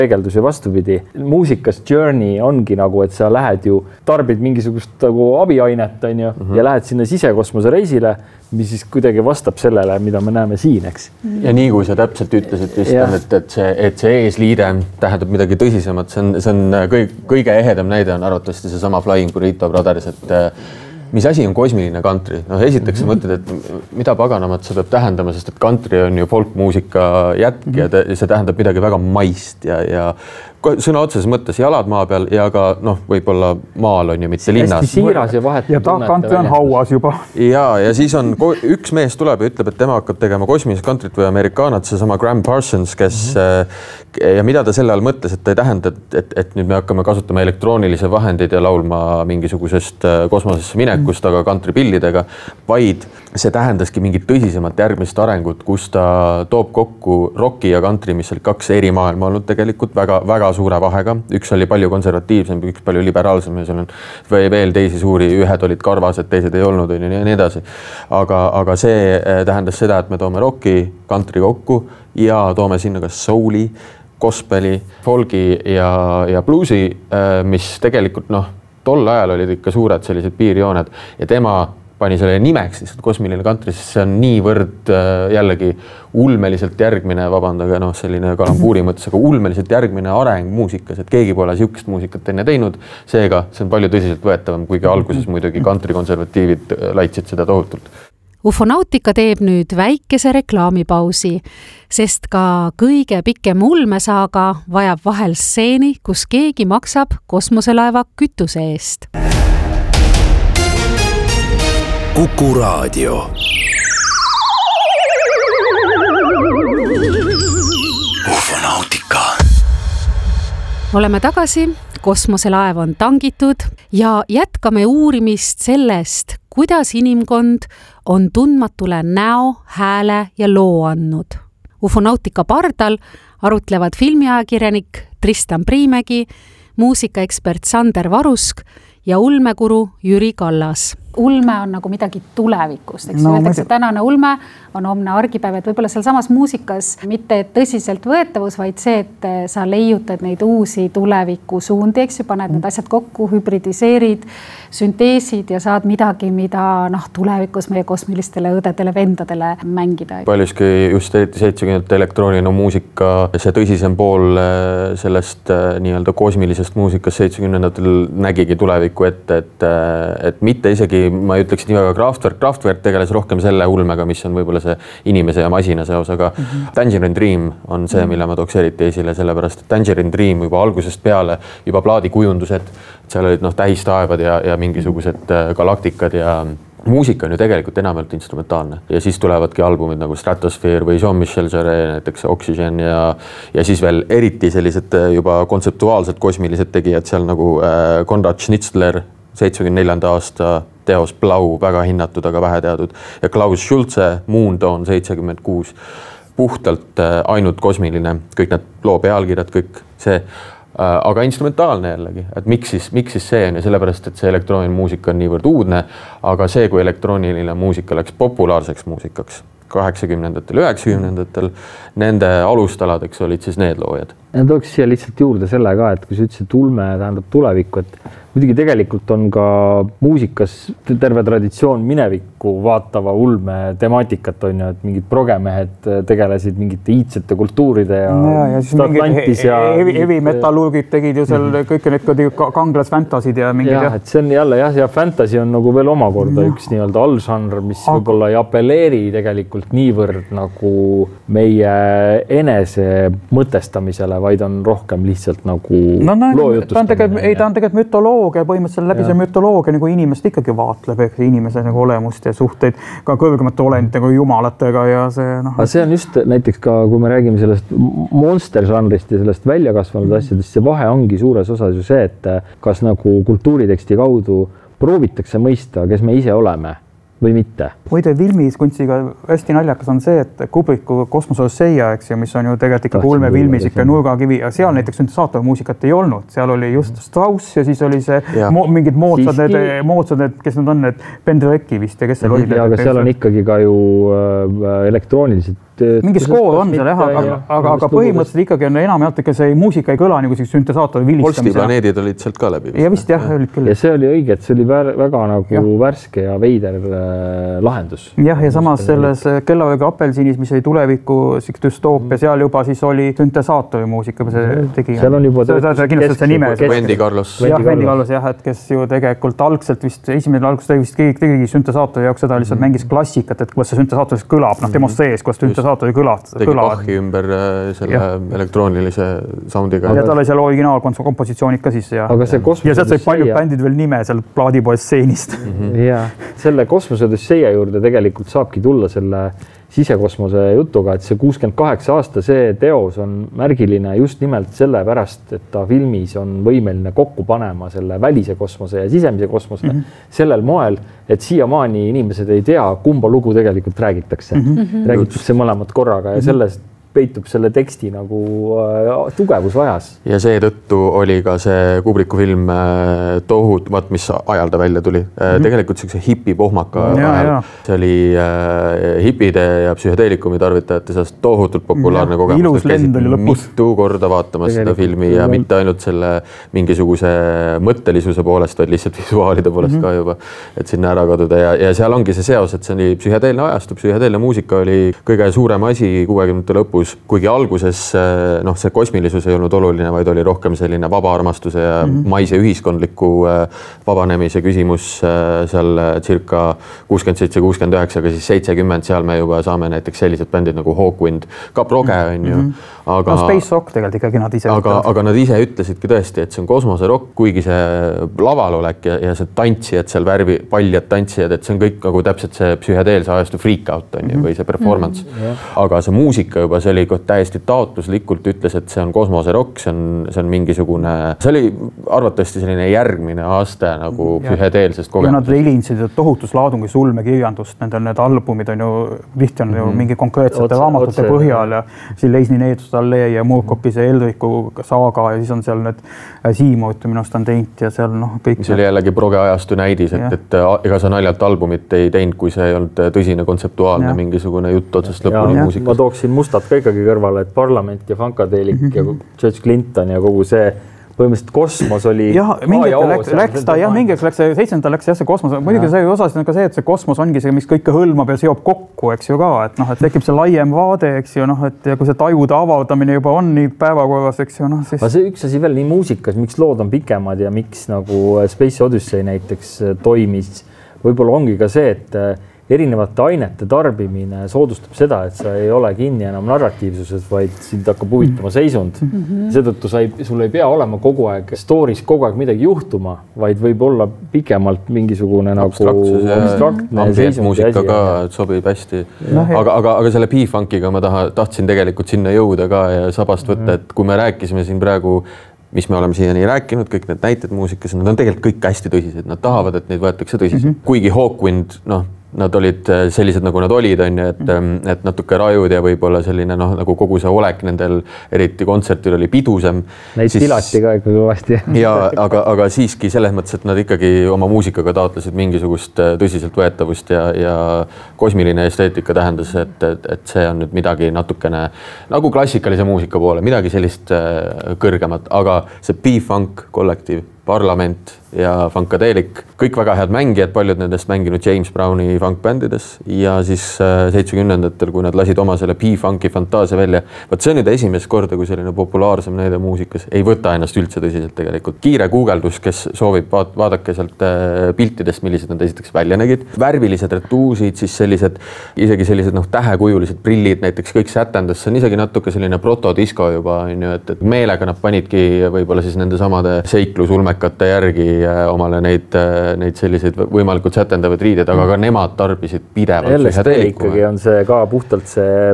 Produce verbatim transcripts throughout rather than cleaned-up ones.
peegeldus ja vastupidi. Muusikas journey ongi nagu, et sa lähed ju, tarbid mingisugust nagu abiainet on ju, mm-hmm. ja lähed sinna sisekosmose reisile, mis siis kuidagi vastab sellele, mida me näeme siin, eks. Ja nii kui sa täpselt ütlesid vist, et, et, see, et see eesliide tähendab midagi tõsisemat, see on, see on kõige, kõige ehedam näide on arvatavasti see sama Flying Burrito Brothers, et mis asi on kosmiline country? No esiteks sa mõtled, et mida paganamat see peab tähendama, sest et country on ju folkmuusika jätk ja see tähendab midagi väga maist ja, ja sõna otseses mõttes jalad maa peal ja ka noh, võib-olla maal on ju mitte linnas. Hästi siiras ja vahet. Ja ta country on hauas juba. Ja, ja siis on, üks mees tuleb ja ütleb, et tema hakkab tegema kosmilist countryt või amerikaanat, see sama Graham Parsons, kes mm-hmm. ja mida ta selle all mõtles, et ta ei tähenda, et, et, et nüüd me hakkame kasutama elektroonilise vahendeid ja laulma mingisugusest kosmosesse minekust, aga country pillidega, vaid see tähendaski mingit tõsisemat järgmist arengut, kus ta toob kokku rocki ja country, mis oli kaks eri maailma olnud tegelikult väga, väga suure vahega. Üks oli palju konservatiivsem, üks palju liberaalsem ja seal on või veel teisi suuri, ühed olid karvased, teised ei olnud ja nii edasi. Aga, aga see tähendas seda, et me toome rocki, country kokku ja toome sinna ka souli, gospeli, folgi ja, ja bluesi, mis tegelikult noh, tol ajal olid ikka suured sellised piirjooned ja tema pani selle nimeks lihtsalt kosmiline country, sest see on niivõrd jällegi ulmeliselt järgmine, vabandage, noh, selline kalambuuri mõttes, aga ulmeliselt järgmine areng muusikas, et keegi pole siukest muusikat enne teinud, seega see on palju tõsiselt võetavam, kuigi alguses muidugi country konservatiivid laitsid seda tohutult. Ufonautika teeb nüüd väikese reklaamipausi, sest ka kõige pikem ulmesaaga vajab vahel stseeni, kus keegi maksab kosmoselaeva kütuse eest. Kuku Raadio. Ufonautika. Oleme tagasi, kosmoselaev on tangitud ja jätkame uurimist sellest, kuidas inimkond on tundmatule näo, hääle ja loo andnud. Ufonautika pardal arutlevad filmiajakirjanik Tristan Priimägi, muusikaekspert Sander Varusk ja ulmekuru Jüri Kallas. Ulme on nagu midagi tulevikust, eks no, öeldakse, tänane ulme on homne argipäev, et võib-olla seal samas muusikas mitte tõsiselt võetavus, vaid see, et sa leiutad neid uusi tuleviku suundi, eks ju, paned need asjad kokku, hybridiseerid, sünteesid ja saad midagi, mida noh, tulevikus meie kosmilistele õdedele, vendadele mängida. Paljuski just eriti seitsekümnendate elektrooniline muusika, see tõsisem pool sellest nii-öelda kosmilisest muusikast seitsekümnendatel nägigi tulevikku ette, et, et mitte isegi ma ütleks nii väga Kraftwerk, Kraftwerk tegeles rohkem selle ulmega, mis on võib-olla see inimese ja masina seos, aga mm-hmm. Tangerine Dream on see, mille ma tooks eriti esile, sellepärast, et Tangerine Dream juba algusest peale, juba plaadikujundused, seal olid noh, tähistaevad ja, ja mingisugused galaktikad ja muusika on ju tegelikult enamalt instrumentaalne. Ja siis tulevadki albumid nagu Stratosphere või Jean-Michel Jarre, näiteks Oxygen ja, ja siis veel eriti sellised juba kontseptuaalsed kosmilised tegijad seal nagu äh, Konrad Schnitzler, seitsmekümne neljanda aasta teos Blau, väga hinnatud, aga vähe teadud. Ja Klaus Schulze, Moondawn seitsekümmend kuus, puhtalt ainult kosmiline, kõik need loo pealkirjad, kõik see, aga instrumentaalne jällegi. Et miks siis, miks siis see on ja sellepärast, et see elektrooniline muusika on niivõrd uudne, aga see, kui elektrooniline muusika läks populaarseks muusikaks kaheksakümnendatel, üheksakümnendatel, nende alustaladeks olid siis need loojad. Ja tooks siia lihtsalt juurde selle ka, et kui sa ütlesid, et ulme tähendab tulevikku, et muidugi tegelikult on ka muusikas terve traditsioon minevikku vaatava ulme temaatikat on ju, et mingid progemehed tegelesid mingite iidsete kultuuride ja, ja, ja siis mingid ja heavy, heavy metallurgid tegid ju seal mm-hmm. kõik need kanglas fantasid ja mingid. Jah, et see on jälle jah, ja fantasy on nagu veel omakorda no. üks nii-öelda allžanr, mis Aga... võib-olla ei apelleeri tegelikult niivõrd nagu meie enese mõtestamisele, vaid on rohkem lihtsalt nagu no, no, loojutustamine. Ta on tegelikult, ei, ta on tegelikult mütoloogia, põhimõtteliselt läbi see mütoloogia nagu inimest ikkagi vaatleb, ehk inimese nagu olemust ja suhteid ka kõrgemate olenditega, jumalatega ja see noh. Aga see on just näiteks ka, kui me räägime sellest monster-žanrist ja sellest väljakasvanud mm. asjadest, see vahe ongi suures osas ju see, et kas nagu kultuuriteksti kaudu proovitakse mõista, kes me ise oleme või mitte. Muide, filmis kunstiga hästi naljakas on see, et Kubricku Kosmose Odysseia, eks ju, mis on ju tegelikult ikka ulme filmis ikka nurgakivi, ja seal näiteks saatava muusikat ei olnud. Seal oli just Strauss ja siis oli see mo mingid moodsad, Siiski... need, moodsad need, kes need on, need Penderecki vist ja kes seal olid. Ja, aga seal on ikkagi ka ju äh, elektroonilised mingi skoor on seal jah, aga, aga, aga põhimõtteliselt ikkagi on enamjaolt ikka see muusika ei kõla nagu siis süntesaatori vilistamise. Holsti planeedid olid sealt ka läbi. Ja vist jah, olid küll. Ja see oli õige, et see oli väga nagu ja. värske ja veider äh, lahendus. Jah, ja samas selles Kellavööga apelsinis, mis oli tuleviku düstoopia, seal juba siis oli süntesaatori muusika, see tegi. Seal on juba kindlasti see nime. Wendy Carlos. Jah, Wendy Carlos jah, et kes ju tegelikult algselt vist, esimene algus tegi vist keegi tegigi süntesaatori jaoks, seda lihtsalt mängis klassikat, et kuidas see süntesaator kõlab, noh demos sees, kuidas süntesaatori kõlab. Tegi Bachi ümber selle ja. elektroonilise soundiga. Ja tal oli seal originaalkompositsioonid ka siis. Ja, aga see ja sealt sai paljud bändid veel nime seal plaadipoes stseenist. Mm -hmm. Ja selle Kosmose Odüsseia juurde tegelikult saabki tulla selle sisekosmose jutuga, et see kuuskümmend kaheksa aasta, see teos on märgiline just nimelt selle pärast, et ta filmis on võimeline kokku panema selle välise kosmose ja sisemise kosmose mm -hmm. sellel moel, et siiamaani inimesed ei tea, kumba lugu tegelikult räägitakse. Mm -hmm. Räägitakse mõlemat korraga ja sellest peitub selle teksti nagu äh, tugevus ajas. Ja seetõttu oli ka see Kubricku film äh, tohut, vaat mis ajal ta välja tuli. Äh, mm-hmm. Tegelikult siukse hipipohmaka ajal. See oli äh, hipide ja psühhedeelikumi tarvitajate seast tohutult populaarne kogemus. Ilus lend oli lõpus. Mitu korda vaatamas seda filmi ja mitte ainult selle mingisuguse mõttelisuse poolest, vaid lihtsalt visuaalide poolest mm-hmm. ka juba, et sinna ära kaduda. Ja, ja seal ongi see seos, et see oli psühhedeelne ajastu. Psühhedeelne muusika oli kõige suurem asi kuuekümnendate lõpus. Kuigi alguses noh, see kosmilisus ei olnud oluline, vaid oli rohkem selline vaba armastuse ja mm -hmm. maise ühiskondliku vabanemise küsimus seal circa kuuskümmend seitse kuuskümmend üheksa, aga siis seitsekümmend seal me juba saame näiteks sellised bändid nagu Hawkwind, ka proge on ju. Aga, no Space Rock tegelikult ikkagi nad ise aga, aga nad ise ütlesidki tõesti, et see on kosmoserock, kuigi see lavalolek ja, ja see tantsijad seal värvi, paljad tantsijad, et see on kõik nagu täpselt see psühhedeelse ajastu freak out on ju, või see performance. Mm -hmm. Aga see muusika juba, see oli täiesti taotluslikult ütles, et see on kosmoserock, see on, see on mingisugune, see oli arvatavasti selline järgmine aste nagu ja. psühhedeelsest kogemusest. Ja nad elinsid tohutus laadungi sulmekirjandust, nendel need albumid on ju, tihti on mm -hmm. ju mingi konkreetsete raamatute põhjal ja siin Leisni Neetuste allee ja Murkopi see Eldriku saaga ja siis on seal need Siimut minu arust on teinud ja seal noh kõik. See oli jällegi proge ajastu näidis, et, et ega sa naljalt albumit ei teinud, kui see ei olnud tõsine kontseptuaalne ja. mingisugune jutt otsast lõpuni muusikas. Ma tooksin mustad ka ikkagi kõrvale, et Parlament ja Funkadelic mm -hmm. ja George Clinton ja kogu see põhimõtteliselt kosmos oli jah, mingitel läks, läks ta jah, mingiks läks see seitsmendal läks jah see kosmos, muidugi see osaliselt on ka see, et see kosmos ongi see, mis kõike hõlmab ja seob kokku, eks ju ka, et noh, et tekib see laiem vaade, eks ju, noh, et ja kui see tajude avaldamine juba on nii päevakorras, eks ju, noh siis. Aga see üks asi veel nii muusikas, miks lood on pikemad ja miks nagu Space Odyssey näiteks toimis, võib-olla ongi ka see, et erinevate ainete tarbimine soodustab seda, et sa ei ole kinni enam narratiivsuses, vaid sind hakkab huvitama seisund. Mm -hmm. Seetõttu sa ei, sul ei pea olema kogu aeg story's kogu aeg midagi juhtuma, vaid võib olla pikemalt mingisugune nagu abstraktne seisund. Muusika ka sobib hästi. No, aga, aga, aga selle P-funkiga ma taha, tahtsin tegelikult sinna jõuda ka ja sabast võtta, mm -hmm. et kui me rääkisime siin praegu mis me oleme siiani rääkinud, kõik need näited muusikas, nad on tegelikult kõik hästi tõsised, nad tahavad, et neid võetakse tõsiselt. Mm -hmm. Kuigi Hawkwind, noh, nad olid sellised, nagu nad olid, on ju, et, et natuke rajud ja võib-olla selline, noh, nagu kogu see olek nendel, eriti kontsertil oli pidusem. Neid siis, tilati ka ikka kõvasti. Ja, aga, aga siiski selles mõttes, et nad ikkagi oma muusikaga taotlesid mingisugust tõsiseltvõetavust ja, ja kosmiline esteetika tähendas, et, et, et see on nüüd midagi natukene nagu klassikalise muusika poole, midagi sellist kõrgemat, aga see P-Funk kollektiiv, Parlament ja Funkadelic, kõik väga head mängijad, paljud nendest mänginud James Browni funkbändides ja siis seitsmekümnendatel, kui nad lasid oma selle P-Funki fantaasia välja, vaat see on nüüd esimest korda, kui selline populaarsem näide muusikas ei võta ennast üldse tõsiselt tegelikult. Kiire guugeldus, kes soovib, vaadake sealt piltidest, millised nad esiteks välja nägid. Värvilised retuusid, siis sellised, isegi sellised noh, tähekujulised prillid, näiteks kõik sätendas, see on isegi natuke selline protodisko juba, on ju, et, et meelega nad panidki võib-olla siis nende samade seiklusulmekate järgi omale neid, neid selliseid võimalikult sätendavad riided, aga ka nemad tarbisid pidevalt. Jällegi ikkagi on see ka puhtalt see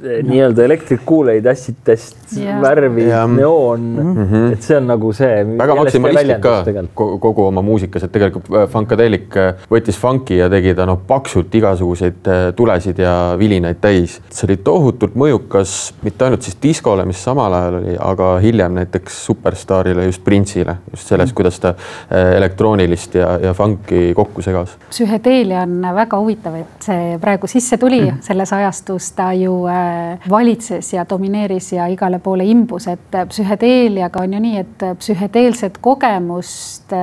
nii-öelda elektrikuuleid ässitest yeah. värvi, yeah. neoon, mm-hmm. et see on nagu see. Väga maksimalistlik ka kogu oma muusikas, et tegelikult Funkadelic võttis funki ja tegi ta no, paksult igasuguseid tulesid ja vilinaid täis. See oli tohutult mõjukas, mitte ainult siis diskole, mis samal ajal oli, aga hiljem näiteks Superstarile, just Prince'ile, just selles, kuidas ta elektroonilist ja, ja funki kokku segas. Psühhedeelia on väga huvitav, et see praegu sisse tuli mm. selles ajastus, ta ju valitses ja domineeris ja igale poole imbus, et psühhedeeliaga on ju nii, et psühhedeelset kogemust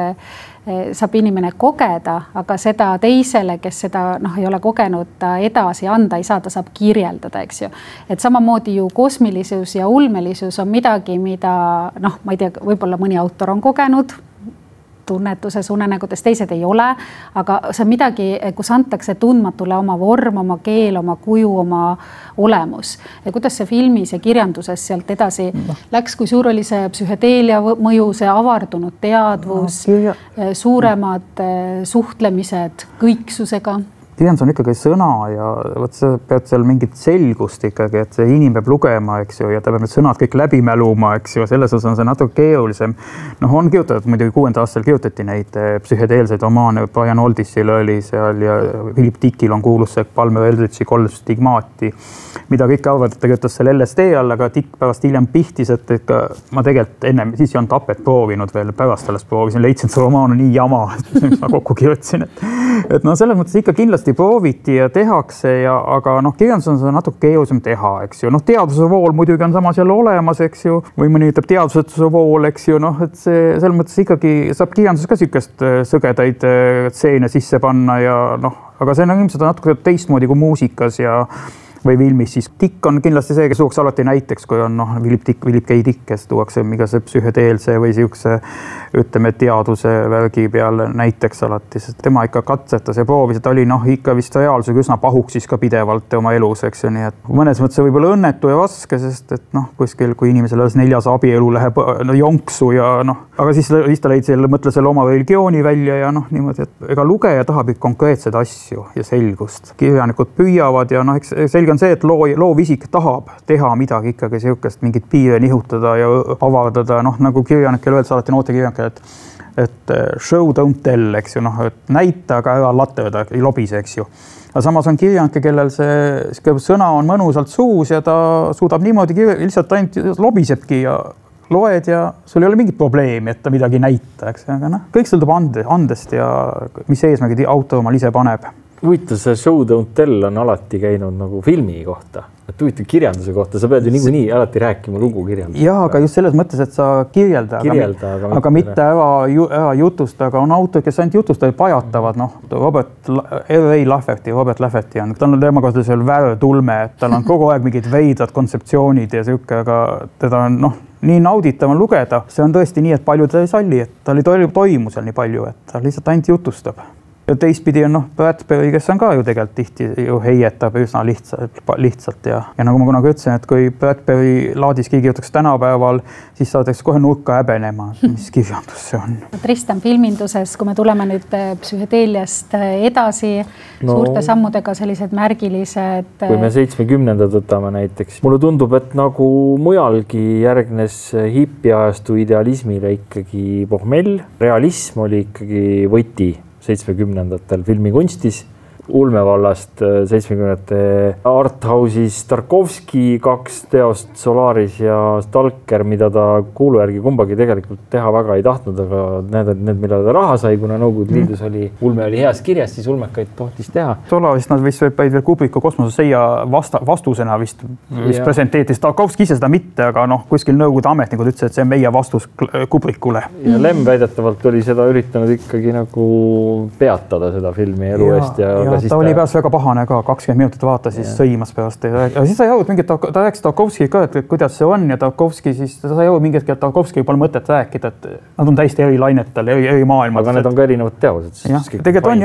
saab inimene kogeda, aga seda teisele, kes seda noh, ei ole kogenud, ta edasi anda ei saa, ta saab kirjeldada, eks ju. Et samamoodi ju kosmilisus ja ulmelisus on midagi, mida noh, ma ei tea, võib-olla mõni autor on kogenud, tunnetuses, unenägudes, teised ei ole, aga see on midagi, kus antakse tundmatule oma vorm, oma keel, oma kuju, oma olemus. Ja kuidas see filmis ja kirjanduses sealt edasi no. läks, kui suur oli see psühhedeelia mõju, see avardunud teadvus, no, suuremad suhtlemised kõiksusega? Kirjandus on ikkagi sõna ja võt, sa pead seal mingit selgust ikkagi, et see inimene peab lugema, eks ju, ja ta peab need sõnad kõik läbi mäluma, eks ju, selles osas on see natuke keerulisem. Noh, on kirjutatud, muidugi kuuenda aastal kirjutati neid psühhedeelseid omaane, Brian Aldisil oli seal ja Philip Dickil on kuulus see Palmer Eldritchi kolm stigmaati, mida kõik arvad, et ta kirjutas selle L S D all, aga Dick pärast hiljem pihtis, et ikka, ma tegelikult ennem, siis ei olnud Tapet proovinud veel, pärast alles proovisin, leidsin, see romaan on nii jama, mis ma kokku kirjutasin, et, et no selles mõttes ikka kindlasti prooviti ja tehakse, ja, aga noh, kirjandus on seda natuke keerulisem teha, eks ju. Noh, teaduse vool muidugi on samas jälle olemas, eks ju, või mõni ütleb teadusetuse vool, eks ju, noh, et see selles mõttes ikkagi saab kirjanduses ka sükest sõgedaid tseene sisse panna ja noh, aga see on ilmselt natuke teistmoodi kui muusikas ja või filmis, siis Dick on kindlasti see, kes tuuakse alati näiteks, kui on noh, Philip Dick, Philip K. Dick, kes tuuakse miga see psühhedeelse või siukse, ütleme, teaduse värgi peale näiteks alati, sest tema ikka katsetas ja proovis, et oli noh, ikka vist reaalsusega üsna pahuks siis ka pidevalt oma elus, eks ju, nii et mõnes mõttes võib-olla õnnetu ja raske, sest et noh, kuskil, kui inimesel alles neljas abielu läheb no, jonksu ja noh, aga siis, siis ta leidis selle, mõtle selle oma religiooni välja ja noh, niimoodi, et ega lugeja tahab ikka konkreetseid asju ja selgust. Kirjanikud püüavad ja noh, eks selge on see, et loo, loovisik tahab teha midagi ikkagi siukest, mingit piire nihutada ja avardada, noh, nagu kirjanikel öeldakse alati noortekirjanikel, et et show don't tell, eks ju, noh, et näita, aga ära laterda, ei lobise, eks ju. Aga samas on kirjanike, kellel see sõna on mõnusalt suus ja ta suudab niimoodi kirja, lihtsalt ainult lobisebki ja loed ja sul ei ole mingit probleemi, et ta midagi näita, eks, aga noh, kõik sõldub ande, andest ja mis eesmärgid autor omal ise paneb. Huvitav, see show don't tell on alati käinud nagu filmi kohta, et huvitav kirjanduse kohta, sa pead ju niikuinii alati rääkima lugu kirjandusega. Jah, aga just selles mõttes, et sa kirjelda, kirjelda aga, aga, aga mitte ära, ära jutusta, aga on autor, kes ainult jutusta ja pajatavad, noh, Robert R A Lafferty, Robert Lafferty on, tal on tema kohta seal väärtulme, et tal on kogu aeg mingid veidrad kontseptsioonid ja siuke, aga teda on, noh, nii nauditav on lugeda, see on tõesti nii, et palju ta ei salli, et tal ei toimu seal nii palju, et ta lihtsalt ainult jutustab. Ja teistpidi on noh, Bradbury, kes on ka ju tegelikult tihti ju heietab üsna lihtsalt, lihtsalt ja, ja nagu ma kunagi ütlesin, et kui Bradbury laadis keegi jutuks tänapäeval, siis saadaks kohe nurka häbenema, mis kirjandus see on. Tristan filminduses, kui me tuleme nüüd psühhedeeliast edasi, no, suurte sammudega sellised märgilised. Kui me seitsmekümnendad võtame näiteks, mulle tundub, et nagu mujalgi järgnes hipiajastu idealismile ikkagi pohmell, realism oli ikkagi võti seitsmekümnendatel filmikunstis, ulmevallast seitsmekümnendate arthouse'is Tarkovski kaks teost Solaris ja Stalker, mida ta kuulu järgi kumbagi tegelikult teha väga ei tahtnud, aga need, need millal ta raha sai, kuna Nõukogude Liidus oli, ulme oli heas kirjas, siis ulmekaid tohtis teha. Solarist nad vist päid veel Kubriku Kosmoseseia vasta, vastusena vist, vist presenteetis. Tarkovski ise seda mitte, aga noh, kuskil Nõukogude ametnikud ütles, et see on meie vastus Kubrikule. Ja Lem väidetavalt oli seda üritanud ikkagi nagu peatada seda filmi elu ja, eest ja, ja ta oli pärast väga pahane ka, kakskümmend minutit vaata, siis yeah. sõimas pärast. Ja siis ta jõud mingit, ta rääkis Tarkovski ka, et kuidas see on ja Tarkovski siis, ta jõud mingit, et Tarkovski pole mõtet rääkida, et nad on täiesti eri lainetel, eri, eri maailmad. Aga need on ka erinevad teosed. Jah, tegelikult on jah.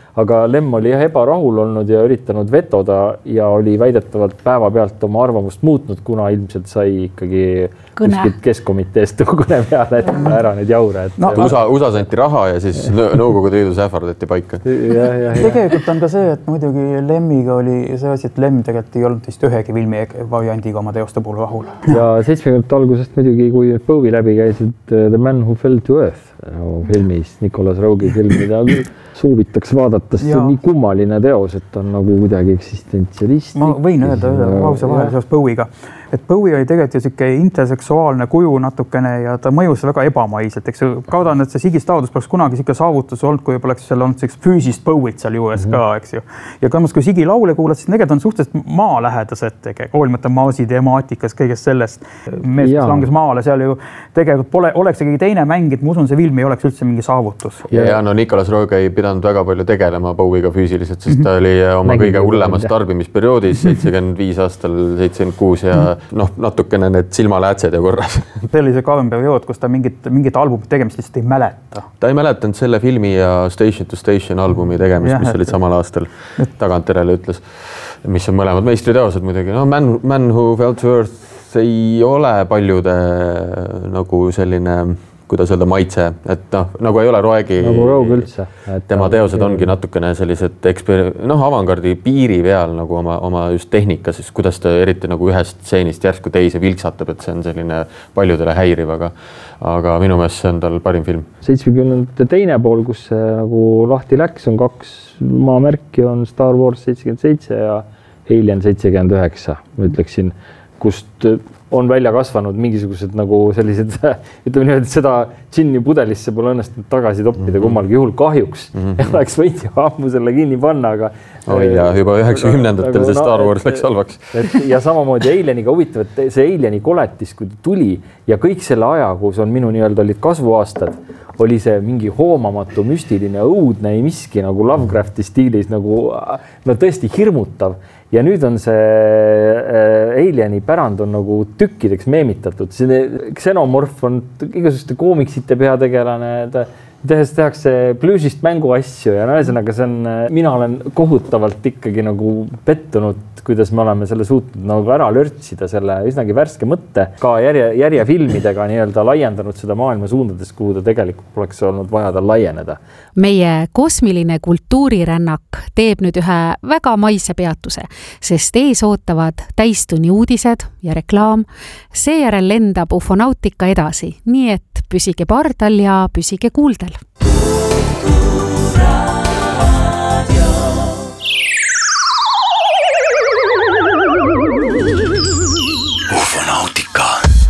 aga Lemm oli jah ebarahul olnud ja üritanud vetoda ja oli väidetavalt päevapealt oma arvamust muutnud, kuna ilmselt sai ikkagi kuskilt keskkomiteest kõne peale, et ära need jaure. Et no, USA, USA anti raha ja siis Nõukogude Liidus ähvardati paika. Ja, ja, tegelikult on ka see, et muidugi Lemmiga oli see asi, et Lemm tegelikult ei olnud vist ühegi filmi variandiga oma teoste puhul rahul. Ja seitsmekümnendate algusest muidugi, kui Bowie läbi käisid The Man Who Fell to Earth filmis, Nicolas Roeg'i film, mida soovitaks vaadata, sest see on nii kummaline teos, et on nagu kuidagi eksistentsialistlik. Ma võin öelda ühe lause vahel seos Bowiega, et Bowie oli tegelikult ju siuke interseksuaalne kuju natukene ja ta mõjus väga ebamaiselt, eks kaudan, et see Ziggy Stardust poleks kunagi siuke saavutus olnud, kui poleks seal olnud siuks füüsist Bowiet seal juures mm -hmm. ka, eks ju. Ja kõmmas, kui Ziggy laule kuulad, siis tegelikult on suhteliselt maalähedased, hoolimata maasi temaatikas, kõigest sellest. Mees, kes langes maale, seal ju tegelikult pole, oleks ikkagi teine mäng, et ma usun, see film ei oleks üldse mingi saavutus. Ja, ja no Nicolas Roeg ei pidanud väga palju tegelema Bowiega füüsiliselt, sest ta oli oma Mängin kõige hullemas tarbimisperioodis, seitsekümmend viis aastal, seitsekümmend kuus ja noh, natukene need silmaläätsed ja korras. See oli see karm periood, kus ta mingit, mingit albumit tegemist lihtsalt ei mäleta. Ta ei mäletanud selle filmi ja Station to Station albumi tegemist, mis olid samal aastal tagantjärele ütles, mis on mõlemad meistriteosed muidugi. No, Man, Man Who Fell to Earth ei ole paljude nagu selline, kuidas öelda, maitse, et noh, nagu ei ole Roegi, nagu Roeg üldse. Tema teosed ongi natukene sellised eksper-, noh, avangardi piiri peal nagu oma, oma just tehnika, siis kuidas ta eriti nagu ühest stseenist järsku teise vilksatab, et see on selline paljudele häiriv, aga, aga minu meelest see on tal parim film. seitsmekümnendate teine pool, kus see nagu lahti läks, on kaks maamärki, on Star Wars seitsekümmend seitse ja Alien seitsekümmend üheksa, ma ütleksin, kust on välja kasvanud mingisugused nagu sellised, ütleme nii, et seda džinni pudelisse pole õnnestunud tagasi toppida mm -hmm. kummalgi juhul kahjuks. Mm -hmm. Oleks võid ju ammu selle kinni panna, aga... Oi ja juba üheksakümnendatel see Star Wars läks halvaks. Ja samamoodi Alieniga huvitav, et see Alieni koletis, kui tuli ja kõik selle aja, kus on minu nii-öelda olid kasvuaastad, oli see mingi hoomamatu, müstiline, õudne, ei miski nagu Lovecrafti stiilis nagu no tõesti hirmutav. Ja nüüd on see Alieni pärand on nagu tükkideks meemitatud. See Xenomorph on igasuguste koomiksite peategelane, tehes tehakse plüüsist mänguasju ja ühesõnaga see on, mina olen kohutavalt ikkagi nagu pettunud, kuidas me oleme selle suutnud nagu ära lörtsida selle üsnagi värske mõtte, ka järje, järjefilmidega nii-öelda laiendanud seda maailma suundades, kuhu ta tegelikult poleks olnud vaja tal laieneda. Meie kosmiline kultuurirännak teeb nüüd ühe väga maise peatuse, sest ees ootavad täistunni uudised ja reklaam. Seejärel lendab ufonautika edasi, nii et püsige pardal ja püsige kuuldel. Ufonautika.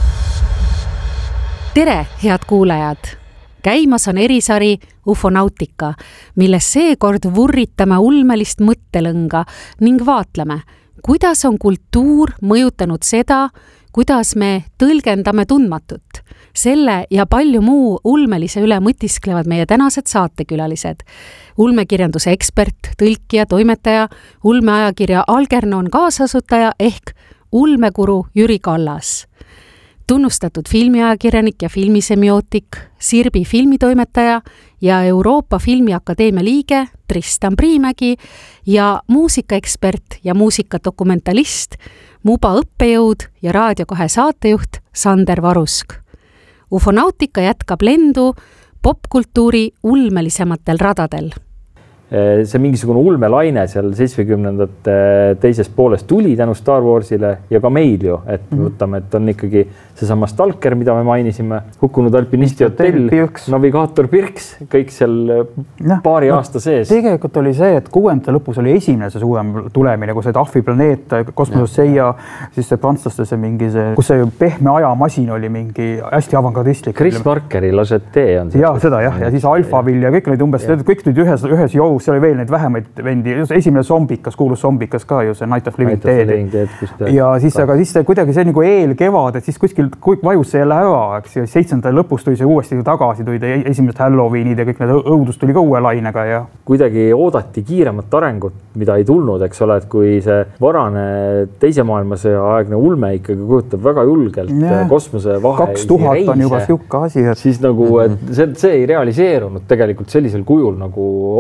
Tere, head kuulajad! Käimas on erisari Ufonautika, milles seekord vurritame ulmelist mõttelõnga ning vaatleme, kuidas on kultuur mõjutanud seda, kuidas me tõlgendame tundmatut. Selle ja palju muu ulmelise üle mõtisklevad meie tänased saatekülalised. Ulmekirjanduse ekspert, tõlkija, toimetaja, ulmeajakirja Algernon kaasasutaja ehk ulmekuru Jüri Kallas. Tunnustatud filmiajakirjanik ja filmisemiotik, Sirbi filmitoimetaja ja Euroopa Filmiakadeemia liige Tristan Priimägi ja muusikaekspert ja muusikadokumentalist, Muba õppejõud ja Raadio kahe saatejuht Sander Varusk. Ufonautika jätkab lendu popkultuuri ulmelisematel radadel. See mingisugune ulmelaine seal seitsmekümnendate teises pooles tuli tänu Star Warsile ja ka meil ju, et mm -hmm. võtame, et on ikkagi seesama Stalker, mida me mainisime, Hukkunud alpinisti hotell, Navigaator Pirks, kõik seal no, paari no, aasta sees. Tegelikult oli see, et kuuenda lõpus oli esimene see suurem tulemine, kus see Tafi planeet, kosmoses seia, siis see prantslaste see mingi see, kus see pehme ajamasin oli mingi hästi avangardistlik. Chris Parkeri La Jetée on see. Ja, seda jah, ja siis Alphaville ja kõik olid umbes, ja. kõik tulid ühes, ühes jõus, seal oli veel neid vähemaid vendi, esimene zombikas, kuulus zombikas ka ju see Night of Living Dead. Ja siis, aga siis see kuidagi see nagu eelkevad, et siis kuskil vajus see jälle ära, eks ja seitsmenda lõpus tuli see uuesti tagasi, tulid esimesed Halloweenid ja kõik need õudus tuli ka uue lainega ja kuidagi oodati kiiremat arengut, mida ei tulnud, eks ole, et kui see varane teise maailmasõja aegne ulme ikkagi kujutab väga julgelt ja. Kosmose vahe kaks tuhat on juba siuke asi, et siis nagu, et see, see ei realiseerunud tegelikult sellisel kujul nagu ootus oli.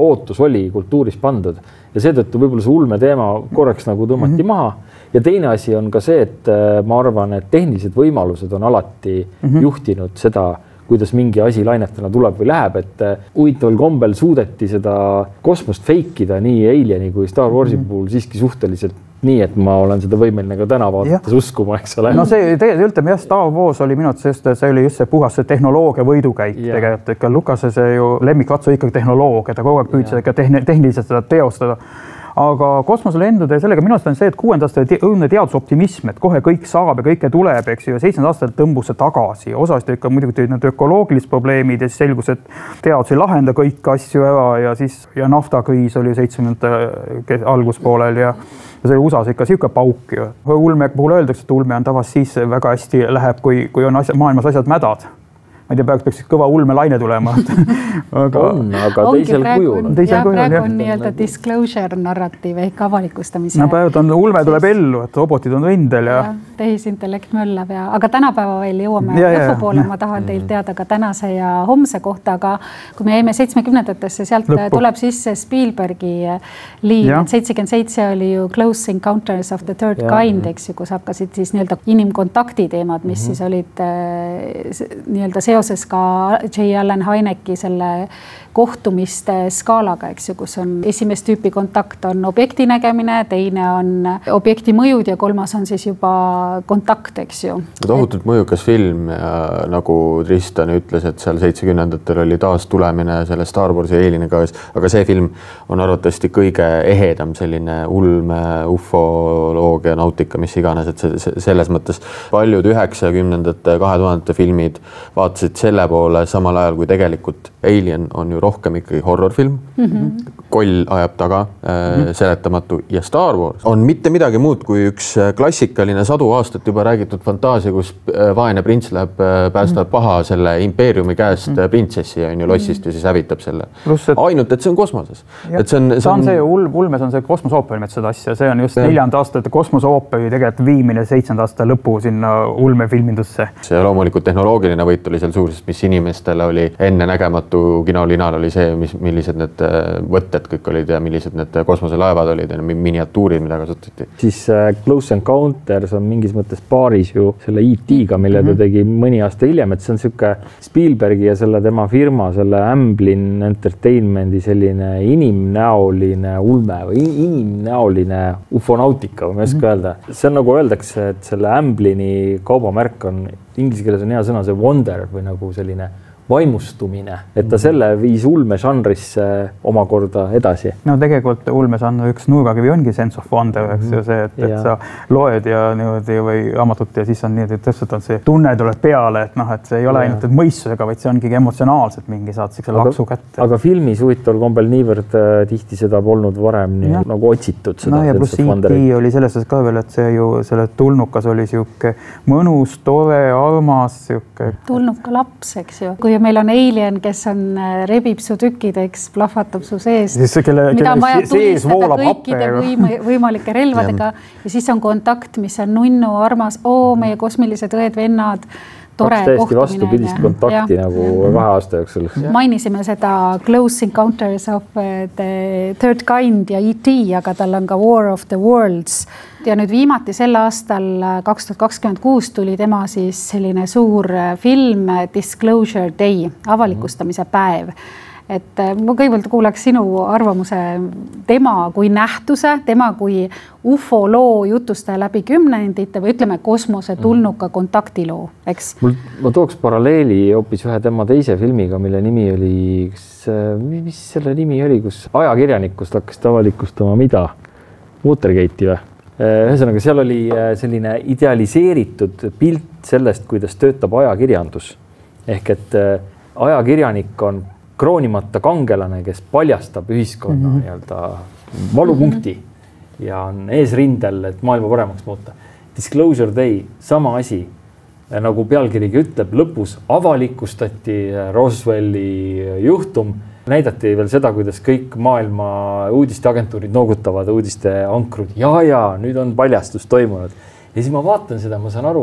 oli kultuuris pandud ja seetõttu võib-olla see ulme teema korraks nagu tõmmati mm-hmm. maha. Ja teine asi on ka see, et ma arvan, et tehnilised võimalused on alati mm-hmm. juhtinud seda, kuidas mingi asi lainetena tuleb või läheb, et huvitaval kombel suudeti seda kosmost feikida nii Alieni kui Star Warsi mm-hmm. puhul siiski suhteliselt nii, et ma olen seda võimeline ka täna vaadates uskuma, eks ole. No see tegelikult ütleme jah, Star Wars oli minu sest see oli just see puhas see tehnoloogia võidukäik ja. Tegelikult, ikka Lucase see ju lemmikvatsu ikka tehnoloogia, ta kogu aeg püüdis ikka tehniliselt seda teostada. Aga kosmoselendude ja sellega minu arust on see, et kuuendaste õudne teadusoptimism, et kohe kõik saab ja kõike tuleb, eks ju, seitsmenda aastal tõmbus see tagasi. Osast ikka muidugi need ökoloogilised probleemid ja siis selgus, et teadus ei lahenda kõik asju ära ja siis ja naftakriis oli seitsmekümnendate alguspoolel ja ja see U S A-s ikka siuke pauk ju. Ulme puhul öeldakse, et ulme on tavas siis väga hästi läheb, kui, kui on asja, maailmas asjad mädad. Ma ei tea, peaks, peaks kõva ulme laine tulema. aga on, aga teisel kujul. Ja praegu on nii-öelda disclosure narratiiv ehk avalikustamise. No praegu on, ulme tuleb ellu, et robotid on rindel ja... ja tehisintellekt möllab ja... Aga tänapäeva veel jõuame lõpupoole. Ma tahan teilt teada ka tänase ja homse kohta, aga kui me jäime seitsmekümnendatesse, sealt Lõppu. Tuleb sisse Spielbergi liin. seitsekümmend seitse oli ju Close Encounters of the Third ja. Kind, eks ju, kus hakkasid siis nii-öelda inimkontakti teemad, mis mm-hmm. siis olid nii-öelda seoses ka J. Allen Hyneki selle kohtumiste skaalaga, eks ju, kus on esimest tüüpi kontakt on objekti nägemine, teine on objekti mõjud ja kolmas on siis juba kontakt, eks ju. Tohutult mõjukas film ja nagu Tristan ütles, et seal seitsekümnendatel oli taas tulemine selle Star Warsi Alieniga, aga see film on arvatavasti kõige ehedam selline ulme, ufoloogia, nautika, mis iganes, et see, selles mõttes paljud üheksakümnendate, kahe tuhandete filmid vaatasid selle poole samal ajal, kui tegelikult Alien on ju rohkem ikkagi horrorfilm, mm-hmm. koll ajab taga, mm-hmm. seletamatu ja Star Wars on mitte midagi muud kui üks klassikaline sadu aastat juba räägitud fantaasia, kus vaene prints läheb, päästab mm-hmm. paha selle impeeriumi käest mm-hmm. printsessi ja on ju lossist ja siis hävitab selle. Plus, et... Ainult, et see on kosmoses. Et see on, see on... see on see, ulmes on see kosmosooperi met seda asja, see on just neljanda aastate kosmosooperi tegelikult viimine seitsmenda aasta lõpu sinna ulmefilmindusse. See loomulikult tehnoloogiline võit oli seal suur, sest mis inimestele oli enne nägematu kinolinal oli see, mis, millised need võtted kõik olid ja millised need kosmoselaevad olid ja miniatuurid, mida kasutati. Siis Close Encounters on mingis mõttes paaris ju selle E T-ga, mille ta tegi mõni aasta hiljem, et see on siuke Spielbergi ja selle tema firma, selle Amblin Entertainmenti selline inimnäoline ulme või inimnäoline ufonautika, või ma ei oska öelda. See on nagu öeldakse, et selle Amblini kaubamärk on, inglise keeles on hea sõna, see wonder või nagu selline vaimustumine, et ta selle viis ulmežanrisse omakorda edasi. No tegelikult ulmežanr üks nurgakivi ongi sense of wonder, eks ju see, et, et sa loed ja niimoodi või raamatut ja siis on nii, et täpselt on see tunne tuleb peale, et noh, et see ei ole ainult et mõistusega, vaid see ongi emotsionaalselt mingi saad sikse laksu kätte. Aga filmis huvitaval kombel niivõrd tihti seda polnud varem nii, nagu otsitud seda. No ja pluss E T oli selles ka veel, et see ju selle tulnukas oli siuke mõnus, tore, armas, siuke. Tulnuka laps, eks ju. Kui meil on Alien, kes on rebib su tükkideks, plahvatab su sees, kelle, mida on vaja tulistada kõikide võim, võimalike relvadega ja siis on kontakt, mis on nunnu, armas, oo, meie kosmilised õed-vennad, tore kohtumine. Täiesti vastupidist kontakti ja, nagu ja. kahe aasta jooksul. Mainisime seda Close Encounters of the Third Kind ja E T, aga tal on ka War of the Worlds. Ja nüüd viimati sel aastal kaks tuhat kakskümmend kuus tuli tema siis selline suur film Disclosure Day, avalikustamise päev. Et ma kõigepealt kuulaks sinu arvamuse tema kui nähtuse, tema kui ufoloo jutustaja läbi kümnendite või ütleme kosmose tulnuka kontaktiloo, eks? Ma tooks paralleeli hoopis ühe tema teise filmiga, mille nimi oli, mis selle nimi oli, kus ajakirjanikust hakkas avalikustama mida? Watergate'i või? Ühesõnaga, seal oli selline idealiseeritud pilt sellest, kuidas töötab ajakirjandus. Ehk et ajakirjanik on kroonimata kangelane, kes paljastab ühiskonna mm-hmm. nii-öelda valupunkti ja on eesrindel, et maailma paremaks muuta. Disclosure Day, sama asi, nagu pealkirigi ütleb, lõpus avalikustati Roswelli juhtum, näidati veel seda, kuidas kõik maailma uudisteagentuurid noogutavad uudiste ankrud. Ja, ja, nüüd on paljastus toimunud. Ja siis ma vaatan seda, ma saan aru,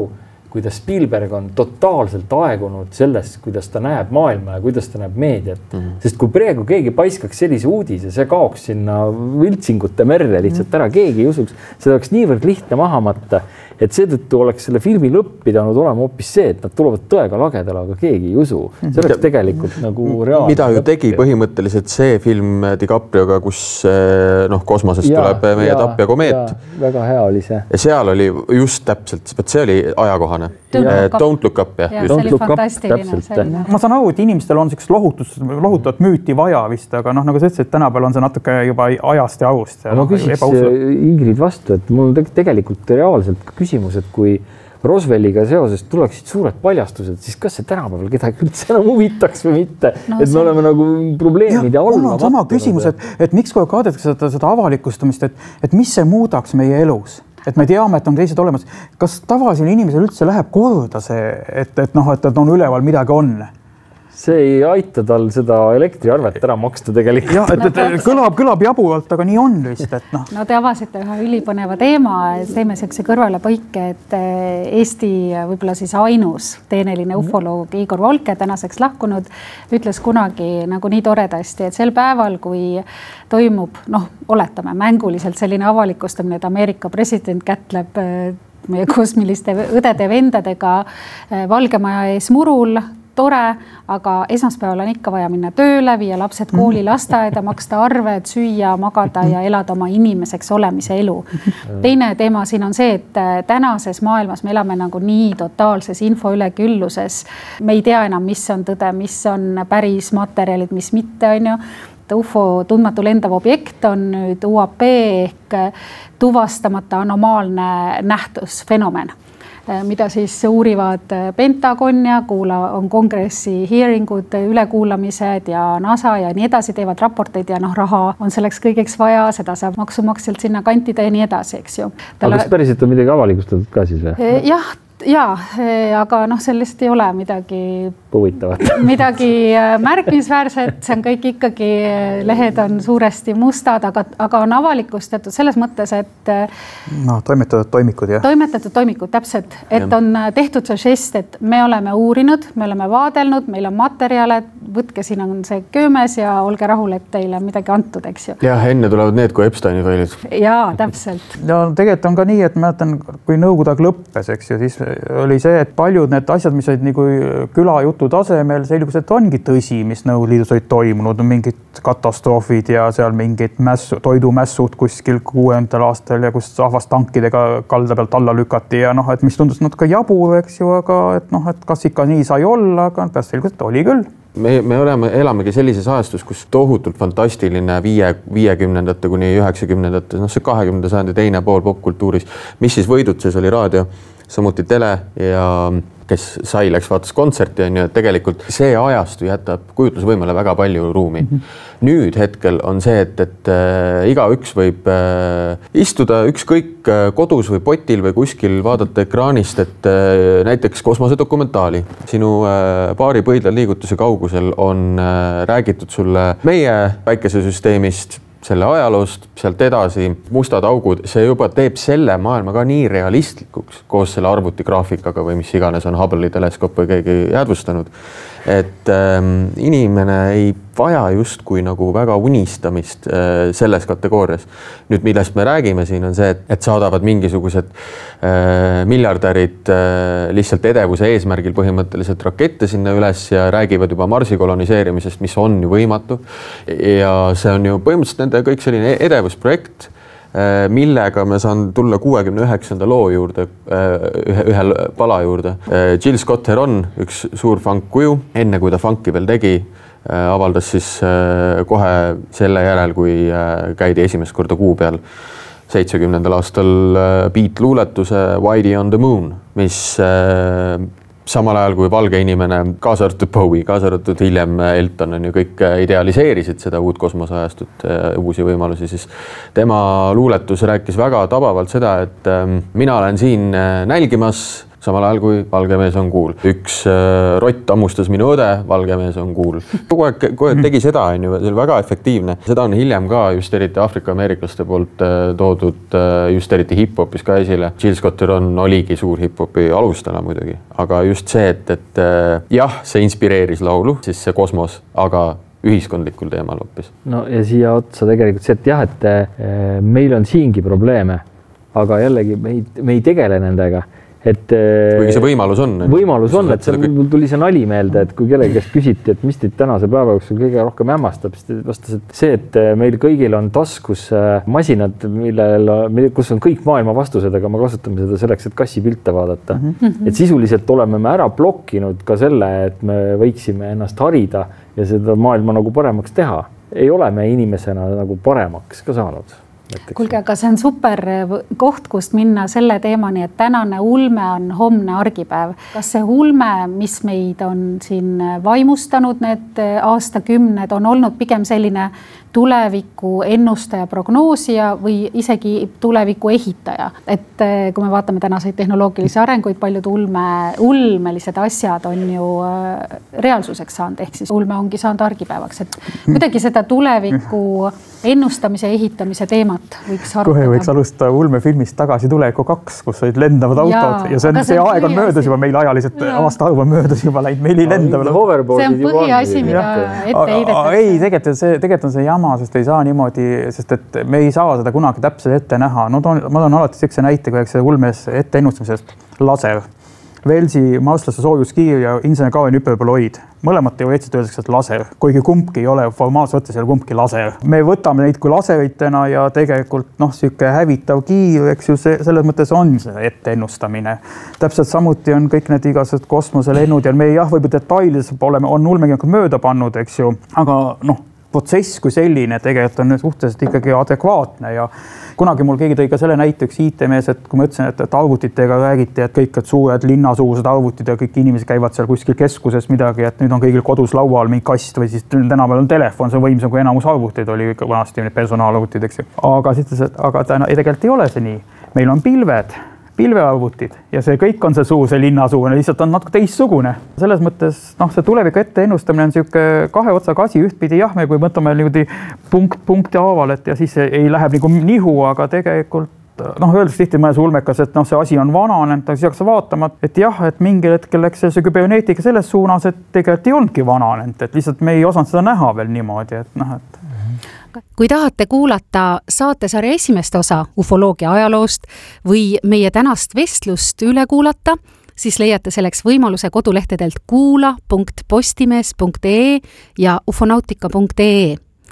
kuidas Spielberg on totaalselt aegunud sellest, kuidas ta näeb maailma ja kuidas ta näeb meediat. Mm-hmm. Sest kui praegu keegi paiskaks sellise uudise, see kaoks sinna viltsingute merre lihtsalt ära, keegi ei usuks. See oleks niivõrd lihtne maha matta, et seetõttu oleks selle filmi lõpp pidanud olema hoopis see, et nad tulevad tõega lagedale, aga keegi ei usu. See oleks tegelikult nagu reaalne. Mida ju tegi põhimõtteliselt see film DiCaprioga, kus noh, kosmosest ja, tuleb meie ja, Tapja komeet. Ja, väga hea oli see. Ja seal oli just täpselt, see oli ajakohane. Don't look up. Ja, see oli fantastiline. Ma saan aru, et inimestel on sellist lohutus, lohutavat müüti vaja vist, aga noh, nagu sa ütlesid, tänapäeval on see natuke juba ajast ja arust. Ma küsiks Ingrid vastu, et mul on tegelikult reaalselt küsimus, et kui Roswelliga seoses tuleksid suured paljastused, siis kas see tänapäeval kedagi üldse enam huvitaks või mitte, no, et me oleme nagu probleemide alla. Mul on sama küsimus, et, et miks kui kaadetakse seda, seda avalikustumist, et, et mis see muudaks meie elus? Et me teame, et on teised olemas. Kas tavalisel inimesel üldse läheb korda see, et, et, noh, et on üleval midagi on? See ei aita tal seda elektriarvet ära maksta tegelikult. Ja, et, et, et kõlab, kõlab jabuvalt, aga nii on vist. Et noh. No te avasite ühe ülipõneva teema, teeme sellise kõrvale põike, et Eesti võib-olla siis ainus teeneline ufoloog Igor Volke, tänaseks lahkunud, ütles kunagi nagu nii toredasti, et sel päeval, kui toimub, noh, oletame mänguliselt selline avalikustamine, et Ameerika president kätleb meie kosmiliste õdede vendadega Valgemaja ees murul, tore, aga esmaspäeval on ikka vaja minna tööle, viia lapsed kooli, lasteaeda, maksta arved, süüa, magada ja elada oma inimeseks olemise elu. Teine teema siin on see, et tänases maailmas me elame nagu nii totaalses info ülekülluses. Me ei tea enam, mis on tõde, mis on päris materjalid, mis mitte on ju. U F O tundmatu lendav objekt on nüüd U A P ehk tuvastamata anomaalne nähtus, fenomen, mida siis uurivad Pentagon ja kuula, on kongressi hearingud, ülekuulamised ja NASA ja nii edasi teevad raporteid ja noh, raha on selleks kõigeks vaja, seda saab maksumaksjalt sinna kantida ja nii edasi, eks ju. Aga kas päriselt on midagi avalikustatud ka siis või? Jah, jaa, aga noh, sellest ei ole midagi huvitavat. Midagi märkimisväärset, see on kõik ikkagi, lehed on suuresti mustad, aga, aga on avalikustatud selles mõttes, et no, toimetatud toimikud, jah. Toimetatud toimikud, täpselt, et ja. On tehtud see žest, et me oleme uurinud, me oleme vaadelnud, meil on materjale, võtke siin on see köömes ja olge rahul, et teile on midagi antud, eks ju. Jah, enne tulevad need kui Epsteini failid. Jaa, täpselt. Ja tegelikult on ka nii, et mäletan, kui Nõukogude aeg lõppes, eks ju, siis oli see, et paljud need asjad, mis olid nagu külajutu tasemel, selgus, et ongi tõsi, mis Nõukogude Liidus olid toimunud, mingid katastroofid ja seal mingid mässu, toidumässud kuskil kuuendal aastal ja kus rahvast tankidega kalda pealt alla lükati ja noh, et mis tundus natuke jabur, eks ju, aga et noh, et kas ikka nii sai olla, aga pärast selgus, et oli küll. Me, me oleme, elamegi sellises ajastus, kus tohutult fantastiline viie, viiekümnendate kuni üheksakümnendate, noh see kahekümnenda sajandi teine pool popkultuuris, mis siis võidutses oli raadio, samuti tele ja kes sai, läks vaatas kontserti, on ju, et tegelikult see ajastu jätab kujutlusvõimele väga palju ruumi. Mm-hmm. Nüüd hetkel on see, et, et äh, igaüks võib äh, istuda ükskõik äh, kodus või potil või kuskil vaadata ekraanist, et äh, näiteks kosmosedokumentaali. Sinu äh, paari põidla liigutuse kaugusel on äh, räägitud sulle meie päikesesüsteemist, selle ajaloost, sealt edasi, mustad augud, see juba teeb selle maailma ka nii realistlikuks koos selle arvutigraafikaga või mis iganes on Hubble'i teleskoop või keegi jäädvustanud, et ähm, inimene ei vaja justkui nagu väga unistamist äh, selles kategoorias. Nüüd, millest me räägime siin on see, et, et saadavad mingisugused äh, miljardärid äh, lihtsalt edevuse eesmärgil põhimõtteliselt rakette sinna üles ja räägivad juba Marsi koloniseerimisest, mis on ju võimatu. Ja see on ju põhimõtteliselt nende kõik selline edevusprojekt, äh, millega me saan tulla kuuekümne üheksanda loo juurde, äh, ühe, ühe pala juurde. Äh, Jill Scott Heron, üks suur funk-kuju, enne kui ta funki veel tegi, avaldas siis kohe selle järel, kui käidi esimest korda kuu peal seitsmekümnendal aastal Beat luuletuse Whitey on the Moon, mis samal ajal kui valge inimene, kaasa arvatud Bowie, kaasa arvatud hiljem Elton on ju kõik idealiseerisid seda uut kosmoseajastut, uusi võimalusi, siis tema luuletus rääkis väga tabavalt seda, et mina olen siin nälgimas, samal ajal kui valge mees on cool. Üks äh, rott ammustas minu õde, valge mees on cool. Kogu aeg, kogu aeg tegi seda, on ju, see oli väga efektiivne. Seda on hiljem ka just eriti Afrika-ameeriklaste poolt äh, toodud äh, just eriti hip-hopis ka esile. Jill Scott Heron oligi suur hip-hopi alustana muidugi, aga just see, et, et äh, jah, see inspireeris laulu, siis see kosmos, aga ühiskondlikul teemal hoopis. No ja siia otsa tegelikult see, et jah, et meil on siingi probleeme, aga jällegi me ei, me ei tegele nendega. Et, kuigi see võimalus on. Võimalus on, et see, mul tuli see nali meelde, et kui kellegi käest küsiti, et mis teid tänase päeva jooksul kõige rohkem hämmastab, siis vastas, et see, et meil kõigil on taskus masinad, millel, kus on kõik maailma vastused, aga me kasutame seda selleks, et kassi pilte vaadata. Mm-hmm. Et sisuliselt oleme me ära blokkinud ka selle, et me võiksime ennast harida ja seda maailma nagu paremaks teha. Ei ole me inimesena nagu paremaks ka saanud. Kuulge, aga see on super koht, kust minna selle teemani, et tänane ulme on homne argipäev. Kas see ulme, mis meid on siin vaimustanud need aastakümned, on olnud pigem selline tuleviku ennustaja, prognoosija või isegi tuleviku ehitaja? Et kui me vaatame tänaseid tehnoloogilisi arenguid, paljud ulme, ulmelised asjad on ju reaalsuseks saanud, ehk siis ulme ongi saanud argipäevaks. Et kuidagi seda tuleviku ennustamise, ehitamise teemat võiks arutada. Kohe võiks alustada ulmefilmist Tagasi tuleviku kaks, kus olid lendavad autod ja, ja see, on, see aeg on möödas juba meil ajaliselt, aasta arv on möödas juba läinud, meil ei lenda. See on põhiasi, mida ette heidetakse. Ei, tegelikult, see, tegelikult on see jama, sest ei saa niimoodi, sest et me ei saa seda kunagi täpselt ette näha. No, toon, ma olen alati sekse näite, kui see ulmes ette ennustamisest laser. Velsi marslaste soojuskiir ja insenerkaarine hüperboloid. Mõlemat teoreetiliselt öeldakse, et laser, kuigi kumbki ei ole formaalselt võttes, ei ole kumbki laser. Me võtame neid kui laseritena ja tegelikult noh, siuke hävitav kiir, eks ju, see, selles mõttes on see ette ennustamine. Täpselt samuti on kõik need igased kosmoselennud ja me jah, võib detailides oleme, on ulmekirjanikud mööda pannud, eks ju, aga noh, protsess kui selline tegelikult on suhteliselt ikkagi adekvaatne ja kunagi mul keegi tõi ka selle näite üks I T-mees, et kui ma ütlesin, et, et arvutitega räägiti, et kõik et suured linnasuurused arvutid ja kõik inimesed käivad seal kuskil keskuses midagi, et nüüd on kõigil kodus laual mingi kast või siis tänapäeval on telefon, see on võimsam kui enamus arvutid oli vanasti personaalarvutid, eks ju. Aga siis ütles, et aga täna, ei, tegelikult ei ole see nii. Meil on pilved, pilvearvutid ja see kõik on see suur, see linnasuurune, lihtsalt on natuke teistsugune. Selles mõttes, noh, see tuleviku ette ennustamine on siuke kahe otsaga asi ühtpidi, jah, me kui mõtleme niimoodi punkt, punkti haaval, et ja siis ei läheb nagu nihu, aga tegelikult noh, öeldaks tihti mõnes ulmekas, et noh, see asi on vananenud, aga siis hakkas vaatama, et jah, et mingil hetkel läks see küberneetika selles suunas, et tegelikult ei olnudki vananenud, et lihtsalt me ei osanud seda näha veel niimoodi, et noh, et kui tahate kuulata saatesarja esimest osa ufoloogia ajaloost või meie tänast vestlust üle kuulata, siis leiate selleks võimaluse kodulehtedelt kuula punkt postimees punkt ee ja ufonautika punkt ee.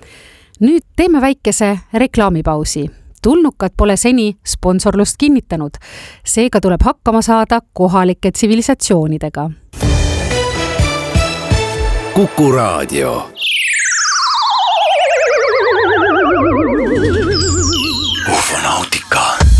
Nüüd teeme väikese reklaamipausi. Tulnukad pole seni sponsorlust kinnitanud, seega tuleb hakkama saada kohalike tsivilisatsioonidega. Kuku Raadio. Ufonautika.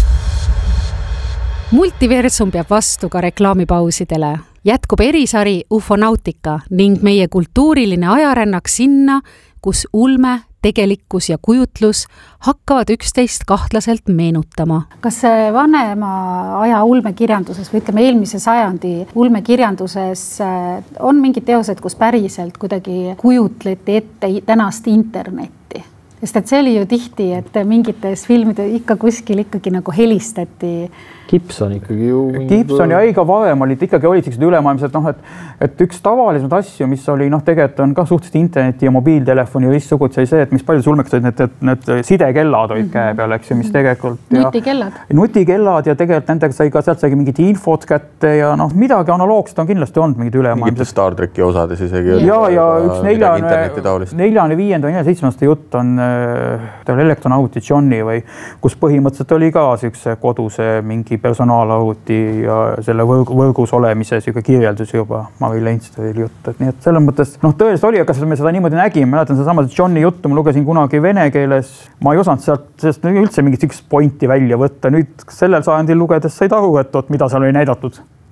Multiversum peab vastu ka reklaamipausidele. Jätkub erisari Ufonautika ning meie kultuuriline ajarännak sinna, kus ulme, tegelikkus ja kujutlus hakkavad üksteist kahtlaselt meenutama. Kas vanema aja ulmekirjanduses või ütleme eelmise sajandi ulmekirjanduses on mingid teosed, kus päriselt kuidagi kujutleti ette tänast internetti? Sest et see oli ju tihti, et mingites filmide ikka kuskil ikkagi nagu helistati. Gibson ikkagi ju... Gibson ja eiga varem olid ikkagi olid siuksed ülemaailmsed, noh, et, et üks tavalised asju, mis oli, noh, tegelikult on ka suhteliselt interneti ja mobiiltelefoni ja ristsugud, see oli see, et mis palju sulmeks olid need, need sidekellad olid käe peal, eks ju, mis tegelikult... Nutikellad. Ja, nutikellad ja tegelikult nendega sai ka sealt sai mingid infot kätte ja noh, midagi analoogset on kindlasti olnud mingid ülemaailmsed. Mingid Star Treki osades isegi. Ja, ja üks neljane, neljane, viienda, seitsmesta jutt on äh, elektronauti Johnny või kus põhimõtteliselt oli ka siukse koduse mingi personaalarvuti ja selle võrgus olemise siuke kirjeldus juba Mari Leinsteri jutt, et nii et selles mõttes noh, tõeliselt oli, kas me seda niimoodi nägime, mäletan seda samas Johnny juttu, ma lugesin kunagi vene keeles, ma ei osanud sealt sellest üldse mingit siukest pointi välja võtta, nüüd sellel sajandil lugedes said aru, et oot, mida seal oli näidatud.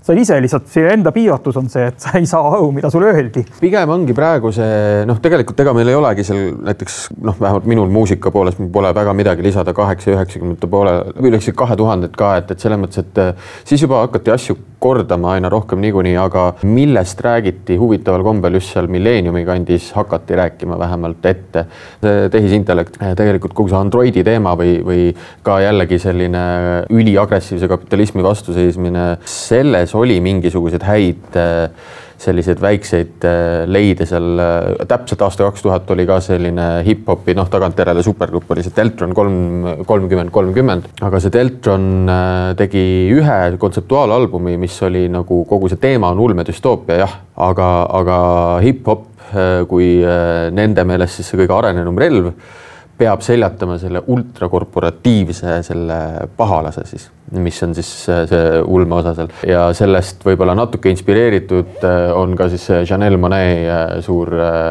sa ise lihtsalt, see enda piiratus on see, et sa ei saa aru, mida sulle öeldi. Pigem ongi praegu see, noh, tegelikult ega meil ei olegi seal näiteks, noh, vähemalt minul muusika poolest pole väga midagi lisada kaheksa üheksakümnendate poole, või üleks kahe tuhanded ka, et, et selles mõttes, et siis juba hakati asju kordama aina rohkem niikuinii, aga millest räägiti huvitaval kombel just seal milleeniumi kandis hakati rääkima vähemalt ette. Tehisintellekt, tegelikult kogu see Androidi teema või, või ka jällegi selline üliagressiivse kapitalismi vastuseismine, selles oli mingisugused häid selliseid väikseid leide seal, täpselt aasta kaks tuhat oli ka selline hip-hopi, noh, tagantjärele supergrupp oli see Deltron kolmkümmend kolmkümmend, aga see Deltron tegi ühe kontseptuaalalbumi, mis oli nagu kogu see teema on ulmedüstoopia, jah, aga, aga hip-hop, kui nende meelest siis see kõige arenenum relv, peab seljatama selle ultrakorporatiivse selle pahalase siis, mis on siis see ulme osa seal. Ja sellest võib-olla natuke inspireeritud on ka siis Janelle Monáe suur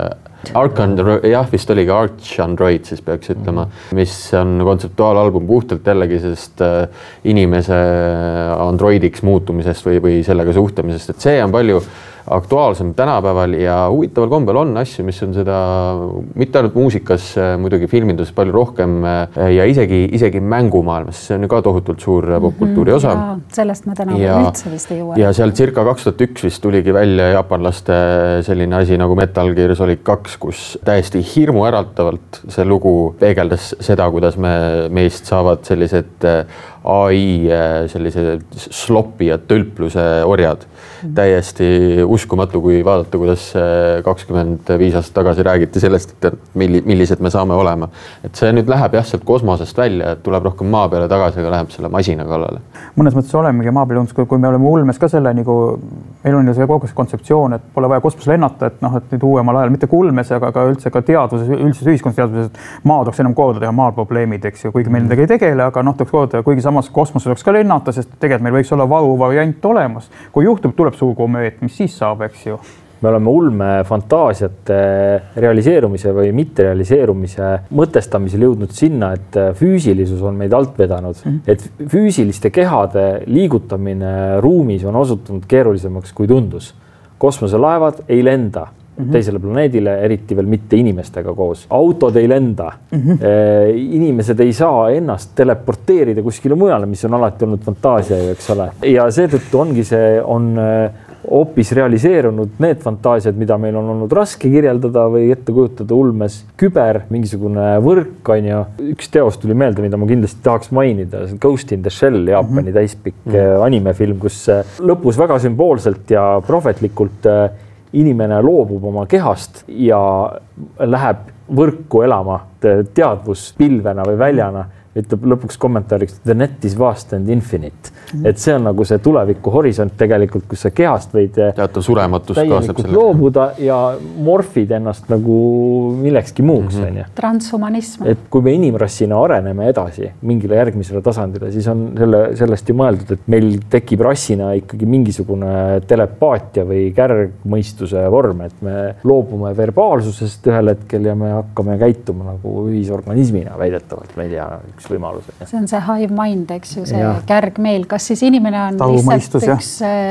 Arcandroid, jah, vist oli ka Arch Android, siis peaks ütlema, mis on kontseptuaalalbum puhtalt jällegi sest inimese androidiks muutumisest või, või sellega suhtlemisest, et see on palju aktuaalsem tänapäeval ja huvitaval kombel on asju, mis on seda mitte ainult muusikas, muidugi filminduses palju rohkem ja isegi, isegi mängumaailmas, see on ju ka tohutult suur popkultuuri osa. Ja, sellest me täna ja, üldse vist ei jõua. Ja seal circa kaks tuhat üks vist tuligi välja jaapanlaste selline asi nagu Metal Gear Solid kaks, kus täiesti hirmu äratavalt see lugu peegeldas seda, kuidas me meist saavad sellised A I sellise slopi ja tölpluse orjad. Täiesti uskumatu, kui vaadata, kuidas kakskümmend viis aastat tagasi räägiti sellest, et millised me saame olema. Et see nüüd läheb jah sealt kosmosest välja, et tuleb rohkem maa peale tagasi, aga läheb selle masina kallale. Mõnes mõttes olemegi maa peale, kui me oleme ulmes ka selle, nagu meil on ju see kogu see kontseptsioon, et pole vaja kosmos lennata, et noh, et nüüd uuemal ajal mitte kulmes, aga ka üldse ka teaduses, üldises ühiskonnateaduses, et maa tooks enam korda teha maal probleemid, eks ju, kuigi meil midagi ei tegele, aga noh, tooks korda, kuigi samas kosmos oleks ka lennata, sest tegelikult meil võiks olla varu variant olemas. Kui juhtub, tuleb suur komeet, mis siis saab, eks ju. Me oleme ulme fantaasiate realiseerumise või mitte realiseerumise mõtestamisel jõudnud sinna, et füüsilisus on meid alt vedanud. Mm. Et füüsiliste kehade liigutamine ruumis on osutunud keerulisemaks kui tundus. Kosmoselaevad ei lenda mm-hmm. teisele planeedile, eriti veel mitte inimestega koos. Autod ei lenda. Mm-hmm. Inimesed ei saa ennast teleporteerida kuskile mujale, mis on alati olnud fantaasia, eks ole. Ja seetõttu ongi see on hoopis realiseerunud need fantaasiad, mida meil on olnud raske kirjeldada või ette kujutada ulmes. Küber, mingisugune võrk, on ju. Üks teos tuli meelde, mida ma kindlasti tahaks mainida. Ghost in the Shell, Jaapani mm-hmm. täispikk mm-hmm. animefilm, kus lõpus väga sümboolselt ja prohvetlikult inimene loobub oma kehast ja läheb võrku elama teadvuspilvena või väljana. Ütleb lõpuks kommentaariks, the net is vast and infinite. Mm. Et see on nagu see tuleviku horisont tegelikult, kus sa kehast võid teatav surematus kaasneb sellega. Loobuda ja morfid ennast nagu millekski muuks. Mm -hmm. Transhumanism. Et kui me inimrassina areneme edasi mingile järgmisele tasandile, siis on selle, sellest ju mõeldud, et meil tekib rassina ikkagi mingisugune telepaatia või kärgmõistuse vorm, et me loobume verbaalsusest ühel hetkel ja me hakkame käituma nagu ühisorganismina väidetavalt, ma ei tea, võimalus. See on see hive mind, eks ju, see ja. Kärgmeel. Kas siis inimene on lihtsalt üks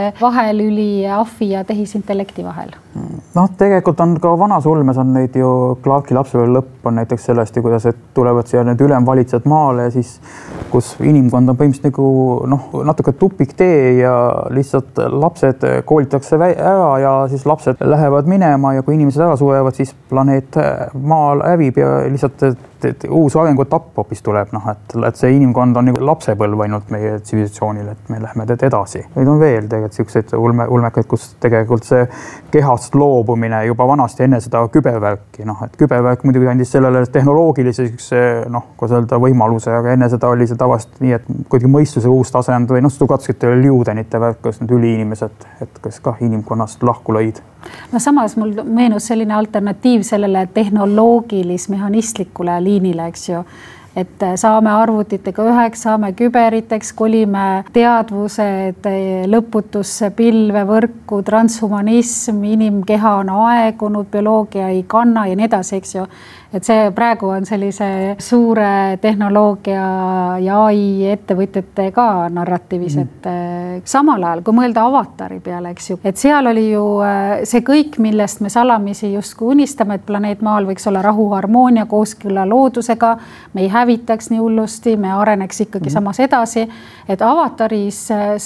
vahelüli ahvi ja tehisintellekti vahel? Noh, tegelikult on ka vanas ulmes on neid ju Clarki lapsepõlve lõpp on näiteks sellest, kuidas et tulevad siia need ülemvalitsejad maale ja siis, kus inimkond on põhimõtteliselt nagu noh, natuke tupik tee ja lihtsalt lapsed koolitakse ära ja siis lapsed lähevad minema ja kui inimesed ära surevad, siis planeet maal hävib ja lihtsalt et, et uus arengutapp hoopis tuleb, noh, et, et see inimkond on nagu lapsepõlv ainult meie tsivilisatsioonil, et me lähme teed edasi. Neid on veel tegelikult sellised ulme, ulmekaid, kus tegelikult see kehast loobumine juba vanasti enne seda kübervärki, noh, et kübervärk muidugi andis sellele tehnoloogiliseks, noh, kui öelda võimaluse, aga enne seda oli see tavaliselt nii, et kuidagi mõistuse uus tasand või noh, Stugatskite oli liudenite värk, kus need üliinimesed, et kes ka inimkonnast lahku lõid. No samas mul meenus selline alternatiiv sellele tehnoloogilis-mehhanistlikule liinile, eks ju, et saame arvutitega üheks, saame küberiteks, kolime teadvused lõputusse pilve, võrku, transhumanism, inimkeha on aegunud, bioloogia ei kanna ja nii edasi, eks ju. Et see praegu on sellise suure tehnoloogia ja A I ettevõtjate ka narratiivis, et samal ajal, kui mõelda avatari peale, eks ju, et seal oli ju see kõik, millest me salamisi justkui unistame, et planeet Maal võiks olla rahu, harmoonia, kooskõla loodusega, me ei hävitaks nii hullusti, me areneks ikkagi mm. samas edasi, et avataris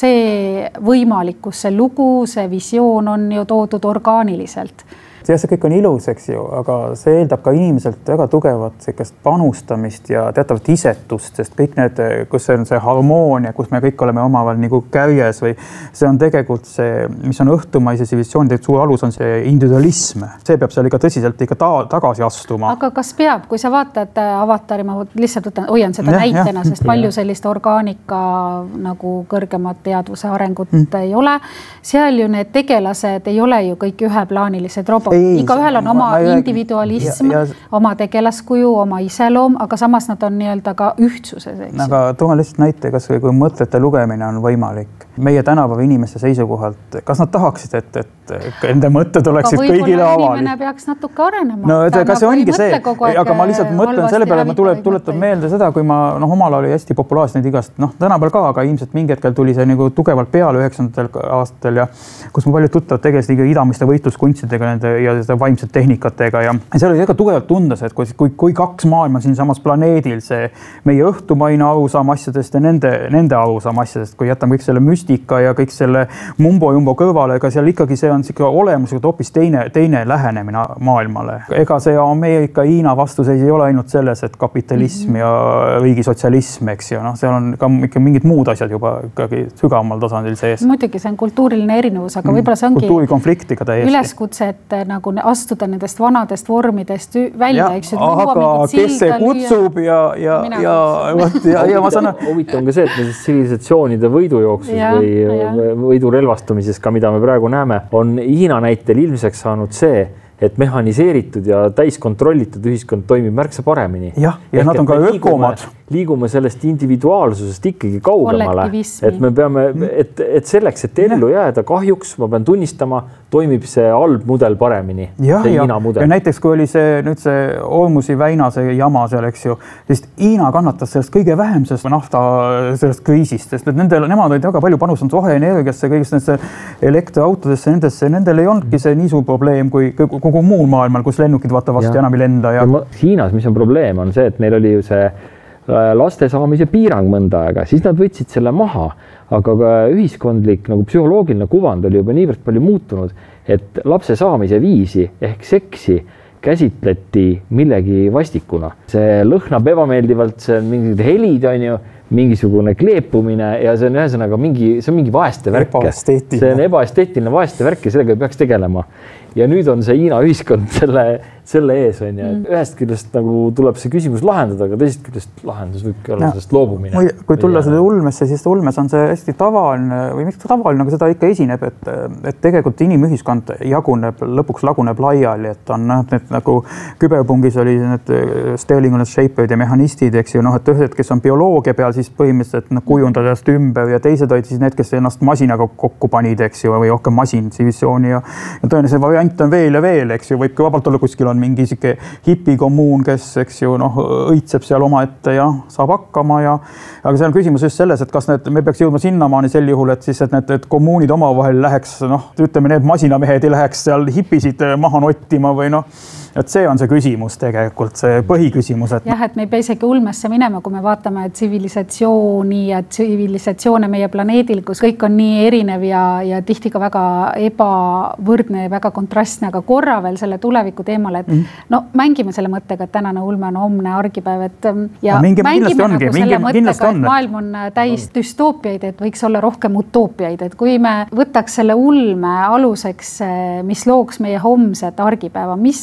see võimalikkus, see lugu, see visioon on ju toodud orgaaniliselt. Ja see kõik on ilus, eks ju, aga see eeldab ka inimeselt väga tugevat sellist panustamist ja teatavat isetust, sest kõik need, kus on see harmoonia, kus me kõik oleme omavahel nagu käies või see on tegelikult see, mis on õhtumaise civilisatsioonide suur alus, on see individualism. See peab seal ikka tõsiselt ikka ta tagasi astuma. Aga kas peab, kui sa vaatad avatari, ma lihtsalt võtan, hoian seda ja, näitena, ja. Sest palju sellist orgaanika nagu kõrgemat teadvuse arengut mm. ei ole. Seal ju need tegelased ei ole ju kõik üheplaanilised robotid. Iga ühel on oma individualism, ja, ja, oma tegelaskuju, oma iseloom, aga samas nad on nii-öelda ka ühtsuses. Aga toon lihtsalt näite, kas või kui mõtete lugemine on võimalik. Meie tänapäeva inimeste seisukohalt, kas nad tahaksid, et, et ende mõtted oleksid kõigile avali? Inimene peaks natuke arenema. No, et, kas see ongi see, aga ma lihtsalt mõtlen selle peale, ma tuleb, tuletab meelde seda, kui ma no, omal oli hästi populaarselt neid igast, noh, tänapäeval ka, aga ilmselt mingi hetkel tuli see nagu tugevalt peale üheksandatel aastatel ja kus ma paljud tuttavad tegelesid idamiste võitluskunstidega nende ja seda vaimset tehnikatega ja seal oli väga tugevalt tundes, et kui, kui, kui kaks maailma siin samas planeedil, see meie õhtumaine arusaam asjadest ja nende, nende arusaam asjadest, kui jätame kõik selle müstika ja kõik selle mumbo-jumbo kõrvale, ega seal ikkagi see on siuke olemuslikult hoopis teine, teine lähenemine maailmale. Ega see Ameerika Hiina vastuseis ei ole ainult selles, et kapitalism mm -hmm. ja riigisotsialism, eks ju, noh, seal on ka ikka mingid muud asjad juba ikkagi sügavamal tasandil sees. Muidugi see on kultuuriline erinevus, aga võib-olla see ongi kultuurikonfliktiga täiesti. Üleskutse, et nagu astuda nendest vanadest vormidest välja, eks ju. Aga kes see kutsub ja, ja, ja, ja, ja ma saan... Huvitav on ka see, et me tsivilisatsioonide võidujooksus ja, või ja. võidurelvastamises ka, mida me praegu näeme, on Hiina näitel ilmseks saanud see, et mehaniseeritud ja täiskontrollitud ühiskond toimib märksa paremini. Jah, ja Ehk, nad on ka ökomad. Liigume sellest individuaalsusest ikkagi kaugemale, et me peame, et, et selleks, et ellu jääda, kahjuks ma pean tunnistama, toimib see halb mudel paremini. Ja, see Hiina mudel. Ja näiteks, kui oli see, nüüd see Ormusi väina, see jama seal, eks ju, sest Hiina kannatas sellest kõige vähem sellest nafta sellest kriisist, sest nendel, nemad olid väga palju panustanud roheenergiasse, kõigest nendesse elektriautodesse, nendesse, nendel ei olnudki see nii suur probleem kui kogu muul maailmal, kus lennukid vaata vastu ja. enam ei lenda. Ja... Ja Hiinas, mis on probleem, on see, et neil oli ju see laste saamise piirang mõnda aega, siis nad võtsid selle maha, aga ka ühiskondlik nagu psühholoogiline kuvand oli juba niivõrd palju muutunud, et lapse saamise viisi ehk seksi käsitleti millegi vastikuna. See lõhnab ebameeldivalt, see on mingid helid, on ju, mingisugune kleepumine ja see on ühesõnaga mingi, see on mingi vaeste värk. See on ebaesteetiline vaeste värk ja sellega ei peaks tegelema. Ja nüüd on see Hiina ühiskond selle, selle ees on ja mm. ühest küljest nagu tuleb see küsimus lahendada, aga teisest küljest lahendus võibki olla sellest loobumine. Kui tulla selle ulmesse, siis ulmes on see hästi tavaline või miks tavaline, aga seda ikka esineb, et, et tegelikult inimühiskond jaguneb, lõpuks laguneb laiali, et on need nagu küberpungis oli need Sterling Shaperid ja mehhanistid, eks ju, noh, et ühed, kes on bioloogia peal, siis põhimõtteliselt noh, kujundada ennast ümber ja teised olid siis need, kes ennast masinaga kokku panid, eks ju, või rohkem masin tsivilisatsiooni ja, ja tõenäoliselt see variant on veel ja veel, eks ju, võibki vabalt olla kuskil on mingi isike hipikommuun, kes, eks ju, noh, õitseb seal oma ette ja saab hakkama ja aga see on küsimus just selles, et kas need, me peaks jõudma sinnamaani sel juhul, et siis, et need, et kommuunid omavahel läheks, noh, ütleme, need masinamehed ei läheks seal hipisid maha nottima või noh, et see on see küsimus tegelikult, see põhiküsimus. Et... jah, et me ei pea isegi ulmesse minema, kui me vaatame tsivilisatsiooni ja tsivilisatsioone meie planeedil, kus kõik on nii erinev ja, ja tihti ka väga ebavõrdne ja väga kontrastne, aga korra veel selle tuleviku teemale, et mm. no mängime selle mõttega, et tänane ulme on homne argipäev, et ja no, mingi, mängime nagu selle mõttega, et maailm on täis düstoopiaid, et võiks olla rohkem utoopiaid, et kui me võtaks selle ulme aluseks, mis looks meie homset argipäeva, mis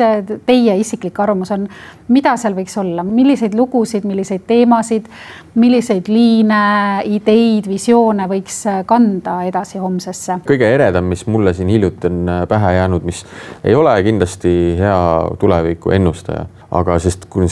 teie isiklik arvamus on, mida seal võiks olla, milliseid lugusid, milliseid teemasid, milliseid liine, ideid, visioone võiks kanda edasi homsesse? Kõige eredam, mis mulle siin hiljuti on pähe jäänud, mis ei ole kindlasti hea tuleviku ennustaja, aga sest kui see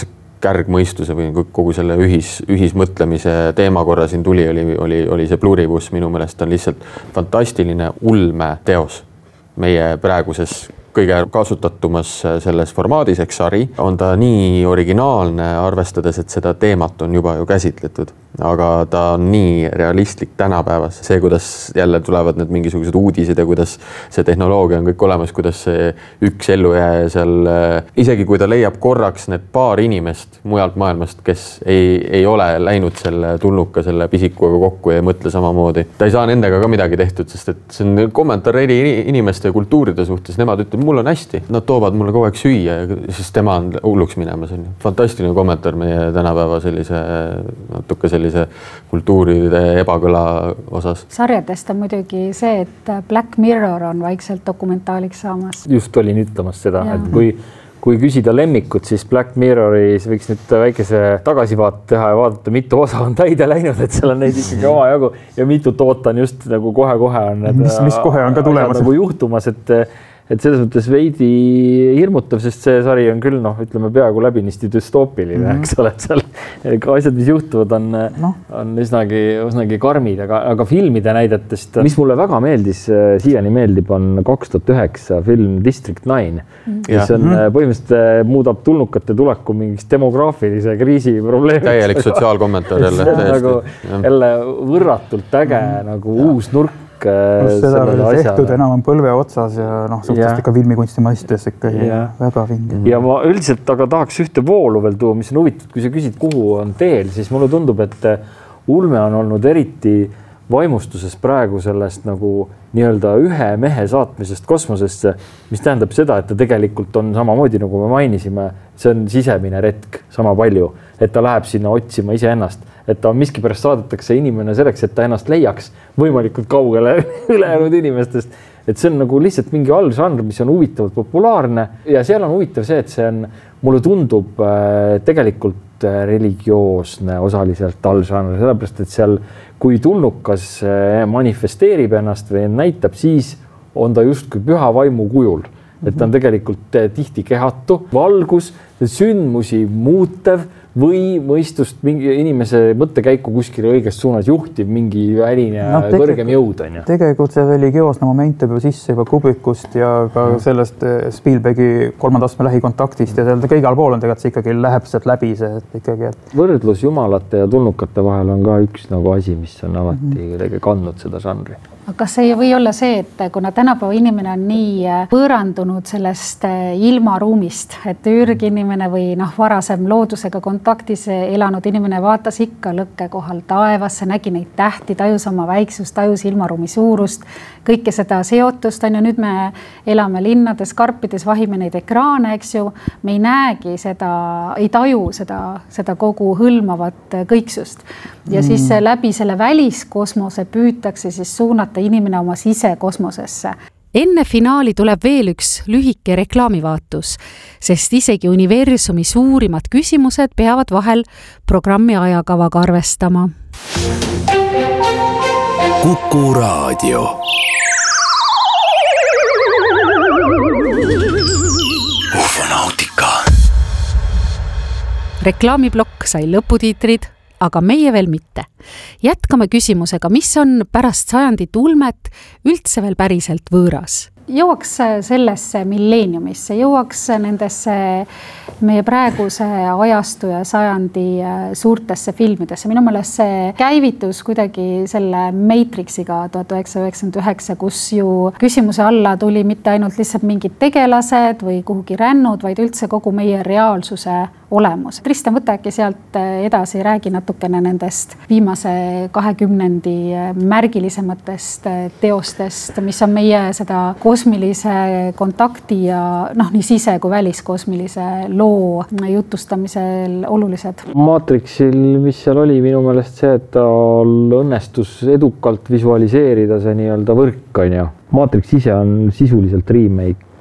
kärgmõistuse või kogu selle ühis, ühismõtlemise teema korra siin tuli, oli, oli, oli see Pluribus, minu meelest on lihtsalt fantastiline ulmeteos meie praeguses kõige kasutatumas selles formaadis, eks sari, on ta nii originaalne, arvestades, et seda teemat on juba ju käsitletud, aga ta on nii realistlik tänapäevas. See, kuidas jälle tulevad need mingisugused uudised ja kuidas see tehnoloogia on kõik olemas, kuidas see üks ellujääja seal, isegi kui ta leiab korraks need paar inimest mujalt maailmast, kes ei, ei ole läinud selle tulnuka, selle pisikuga kokku ja ei mõtle samamoodi. Ta ei saa nendega ka midagi tehtud, sest et see on kommentaar eri inimeste ja kultuuride suhtes. Nemad ütlevad, mul on hästi, nad toovad mulle kogu aeg süüa ja siis tema on hulluks minema. See on fantastiline kommentaar meie tänapäeva sellise natuke sellise kultuuride ebakõla osas. Sarjadest on muidugi see, et Black Mirror on vaikselt dokumentaaliks saamas. Just olin ütlemas seda, ja. et kui Kui küsida lemmikut, siis Black Mirroris võiks nüüd väikese tagasivaate teha ja vaadata, mitu osa on täide läinud, et seal on neid ikkagi oma jagu ja mitu toota on just nagu kohe-kohe on need mis, mis kohe on ka tulemas nagu juhtumas, et et selles mõttes veidi hirmutav, sest see sari on küll, noh, ütleme peaaegu läbinisti düstoopiline, mm -hmm. eks ole, et seal ka asjad, mis juhtuvad, on, no. on üsnagi, üsnagi karmid, aga, aga filmide näidetest, mis mulle väga meeldis, siiani meeldib, on kaks tuhat üheksa film District nine, mm -hmm. mis on mm -hmm. põhimõtteliselt muudab tulnukate tuleku mingiks demograafilise kriisi probleemi. Täielik sotsiaalkommentaar jälle. Nagu jälle võrratult äge mm -hmm. nagu ja. uus nurk. Seda veel tehtud, enam on põlve otsas ja noh, suhteliselt ikka filmikunsti mõistes ikka ja. väga vinge. Ja ma üldiselt aga tahaks ühte voolu veel tuua, mis on huvitav, kui sa küsid, kuhu on teel, siis mulle tundub, et ulme on olnud eriti vaimustuses praegu sellest nagu nii-öelda ühe mehe saatmisest kosmosesse, mis tähendab seda, et ta tegelikult on samamoodi, nagu me mainisime, see on sisemine retk sama palju, et ta läheb sinna otsima iseennast, et ta miskipärast saadetakse inimene selleks, et ta ennast leiaks võimalikult kaugele ülejäänud inimestest. Et see on nagu lihtsalt mingi allžanr, mis on huvitavalt populaarne ja seal on huvitav see, et see on, mulle tundub tegelikult religioosne osaliselt allžanr, sellepärast, et seal kui tulnukas manifesteerib ennast või näitab, siis on ta justkui püha vaimu kujul. Et ta on tegelikult tihti kehatu, valgus, sündmusi muutev või mõistust mingi inimese mõttekäiku kuskile õigest suunas juhtiv mingi väline no, kõrgem jõud on. Ja. Tegelikult see religioosne moment juba sisse juba Kubrikust ja ka mm. sellest Spielbergi kolmanda astme lähikontaktist ja seal kõigal pool on tegelikult see ikkagi läheb sealt läbi see, et ikkagi. Et... Võrdlus jumalate ja tulnukate vahel on ka üks nagu asi, mis on alati mm. kandnud seda žanri. Aga kas ei või olla see, et kuna tänapäeva inimene on nii põõrandunud sellest ilmaruumist, et ürginimene või noh, varasem loodusega kontaktis elanud inimene vaatas ikka lõkke kohal taevasse, nägi neid tähti, tajus oma väiksust, tajus ilmaruumi suurust, kõike seda seotust on ja nüüd me elame linnades, karpides, vahime neid ekraane, eks ju, me ei näegi seda, ei taju seda, seda kogu hõlmavat kõiksust. Ja mm. siis läbi selle väliskosmose püütakse siis suunata inimene oma sisekosmosesse. Enne finaali tuleb veel üks lühike reklaamivaatus, sest isegi universumi suurimad küsimused peavad vahel programmi ajakavaga arvestama. Kuku Raadio. Ufonautika. Reklaamiplokk sai lõputiitrid, aga meie veel mitte. Jätkame küsimusega, mis on pärast sajandit ulmet üldse veel päriselt võõras? Jõuaks sellesse milleeniumisse, jõuaks nendesse meie praeguse ajastu ja sajandi suurtesse filmidesse. Minu meelest see käivitus kuidagi selle Matrixiga tuhat üheksasada üheksakümmend üheksa, kus ju küsimuse alla tuli mitte ainult lihtsalt mingid tegelased või kuhugi rännud, vaid üldse kogu meie reaalsuse olemus. Tristan, võta äkki sealt edasi, räägi natukene nendest viimase kahekümnendi märgilisematest teostest, mis on meie seda kosmilise kontakti ja noh, nii sise- kui väliskosmilise loo jutustamisel olulised. Matrixil, mis seal oli, minu meelest see, et tal õnnestus edukalt visualiseerida see nii-öelda võrk, on ju. Matrix ise on sisuliselt remake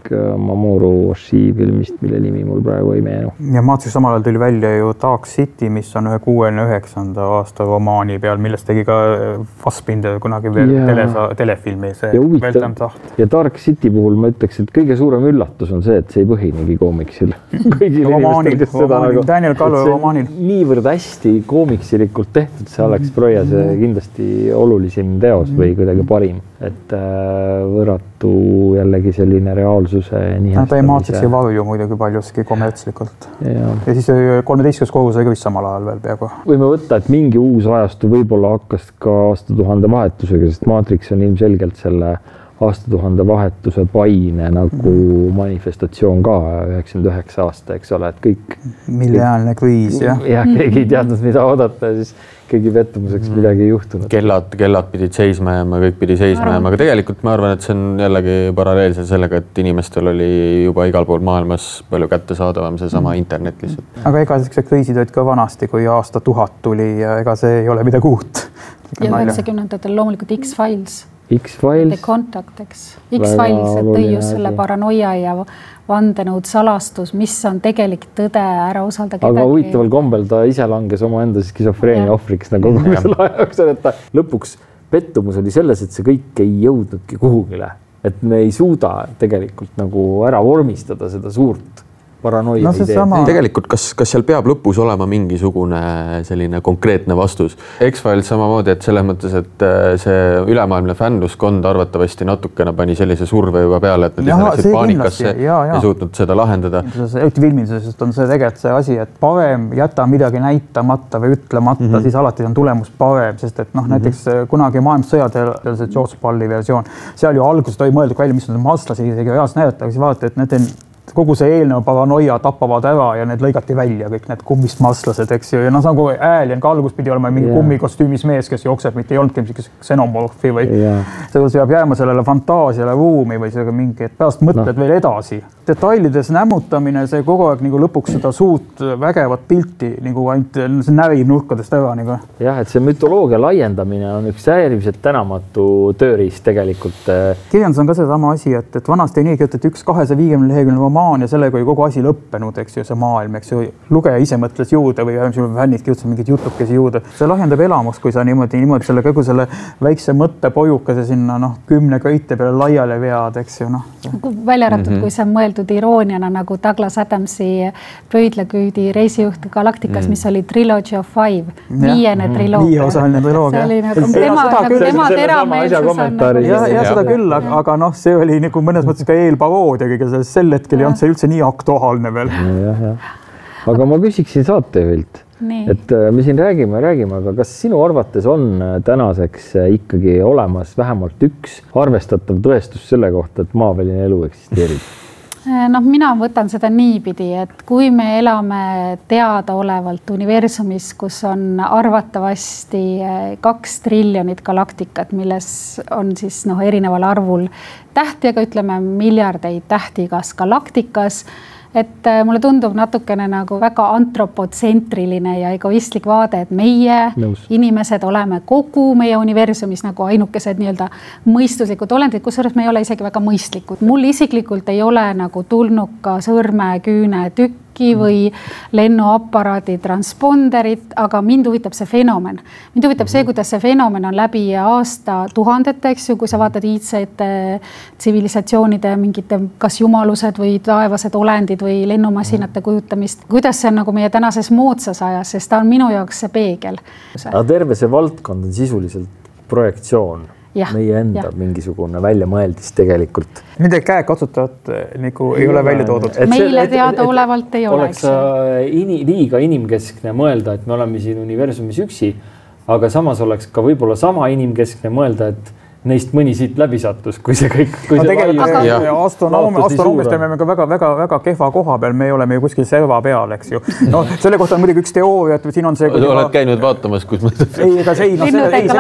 Mamoru Oshii filmist, mille nimi mul praegu ei meenu. Ja Matrix samal ajal tuli välja ju Dark City, mis on ühe kuuekümne üheksanda aasta romaani peal, millest tegi ka Fassbinder kunagi veel ja. Telesa, telefilmi. See ja huvitav. Ja Dark City puhul ma ütleks, et kõige suurem üllatus on see, et see ei põhinegi koomiksil. Kõigil romaanil, inimestel, romaanil, nagu, Daniel Kallo romaanil. Niivõrd hästi koomiksilikult tehtud, see Alex Proya, see kindlasti olulisim teos või kuidagi parim, et võrratu jällegi selline reaalsuse nii hästi. Ta ei Matrixi varju muidugi paljuski kommertslikult. Ja, ja siis kolmeteistkümnes kohus oli vist samal ajal veel peaaegu. Võime võtta, et mingi uus ajastu võib-olla hakkas ka aastatuhande vahetusega, sest Matrix on ilmselgelt selle aastatuhande vahetuse paine nagu manifestatsioon ka üheksakümmend üheksa aasta, eks ole, et kõik millenniaalne kriis, jah. Ja keegi ei teadnud, mida oodata ja siis keegi pettumuseks midagi ei juhtunud. Kellad, kellad pidid seisma jääma, kõik pidi seisma jääma, aga tegelikult ma arvan, et see on jällegi paralleelselt sellega, et inimestel oli juba igal pool maailmas palju kättesaadavam seesama internet lihtsalt. Aga ega sellised kriisid olid ka vanasti, kui aasta tuhat tuli ja ega see ei ole midagi uut. Ja üheksakümnendatel loomulikult X-Files. X-Files. The Contact, eks. X-Files tõi just selle paranoia ja vandenõud salastus, mis on tegelik tõde, ära usalda kedagi. Aga huvitaval kombel ta ise langes oma enda skisofreenia ohvriks nagu kogu selle ajaks, et ta lõpuks pettumus oli selles, et see kõik ei jõudnudki kuhugile. Et me ei suuda tegelikult nagu ära vormistada seda suurt paranoia no, idee. Tegelikult, kas, kas seal peab lõpus olema mingisugune selline konkreetne vastus? X-Files samamoodi, et selles mõttes, et see ülemaailmne fännuskond arvatavasti natukene pani sellise surve juba peale, et nad ise läksid paanikasse ja, ja. ei suutnud seda lahendada. Filmilisest on see tegelikult see asi, et parem jäta midagi näitamata või ütlemata, mm-hmm. siis alati on tulemus parem, sest et noh, näiteks mm-hmm. kunagi maailmasõjadel see George Balli versioon, seal ju alguses oli mõeldud välja, mis on maslasi isegi reaalselt näidata, aga siis vaadata, et need on kogu see eelnev paranoia tapavad ära ja need lõigati välja, kõik need kummist maslased, eks ju, ja noh, nagu Alien ka algus pidi olema mingi yeah. kummikostüümis mees, kes jookseb, mitte ei olnudki mingi xenomorfi või yeah. see peab jääma sellele fantaasiale ruumi või sellega mingi, et pärast mõtled no. veel edasi. Detailides nämmutamine, see kogu aeg nagu lõpuks seda suurt vägevat pilti nagu ainult see näri nurkadest ära nagu. jah, et see mütoloogia laiendamine on üks äärmiselt tänamatu tööriist tegelikult. Kirjandus on ka seesama asi, et, et vanasti nii kirjutati üks kahesaja viiekümne leheküljeline romaan ja sellega oli kogu asi lõppenud, eks ju, see maailm, eks ju, lugeja ise mõtles juurde või fännid kirjutasid mingid jutukesi juurde. See lahendab elamaks, kui sa niimoodi, niimoodi selle kogu selle väikse mõttepojuka sinna noh, kümne köite peale laiale vead, eks ju, noh. Välja arvatud, mm-hmm. kui see on mõeldud irooniana nagu Douglas Adamsi pöidlaküüdi reisijuht Galaktikas, mm. mis oli Trilogy of Five, viiene mm-hmm. triloogia. Viieosaline triloogia. See oli nagu tema, nagu tema terameelsus. Ja, ja seda küll, aga noh, see oli nagu mõnes mõttes ka eelparoodiaga, sel hetkel ei olnud see üldse nii aktuaalne veel. Ja, ja. Aga ma küsiksin saatejuhilt, et me siin räägime, räägime, aga kas sinu arvates on tänaseks ikkagi olemas vähemalt üks arvestatav tõestus selle kohta, et maaväline elu eksisteerib? Noh, mina võtan seda niipidi, et kui me elame teadaolevalt universumis, kus on arvatavasti kaks triljonit galaktikat, milles on siis noh, erineval arvul tähti, aga ütleme miljardeid tähti igas galaktikas, et mulle tundub natukene nagu väga antropotsentriline ja egoistlik vaade, et meie Nõus. Inimesed oleme kogu meie universumis nagu ainukesed nii-öelda mõistuslikud olendid, kusjuures me ei ole isegi väga mõistlikud. Mul isiklikult ei ole nagu tulnud ka sõrme, küüne, tükk või lennuaparaadi transponderit, aga mind huvitab see fenomen. Mind huvitab see, kuidas see fenomen on läbi aasta tuhandete, eks ju, kui sa vaatad iidsete tsivilisatsioonide mingite kas jumalused või taevased olendid või lennumasinate kujutamist, kuidas see on nagu meie tänases moodsas ajas, sest ta on minu jaoks see peegel. Aga terve see valdkond on sisuliselt projektsioon. Ja, meie enda ja. Mingisugune väljamõeldis tegelikult. Nende käe katsutajat nagu ei, ei ole välja toodud. Meile teada olevalt ei ole. Oleks ini, liiga inimkeskne mõelda, et me oleme siin universumis üksi, aga samas oleks ka võib-olla sama inimkeskne mõelda, et neist mõni siit läbi sattus, kui see kõik... Kui no, see tegelikult astronoomist teeme ka väga, väga, väga kehva koha peal, me oleme ju kuskil serva peal, eks ju. No, selle kohta on muidugi üks teooria, et siin on see... Oled juba... käinud vaatamas, kus ma... Ei, ega see ei... No, selle, ei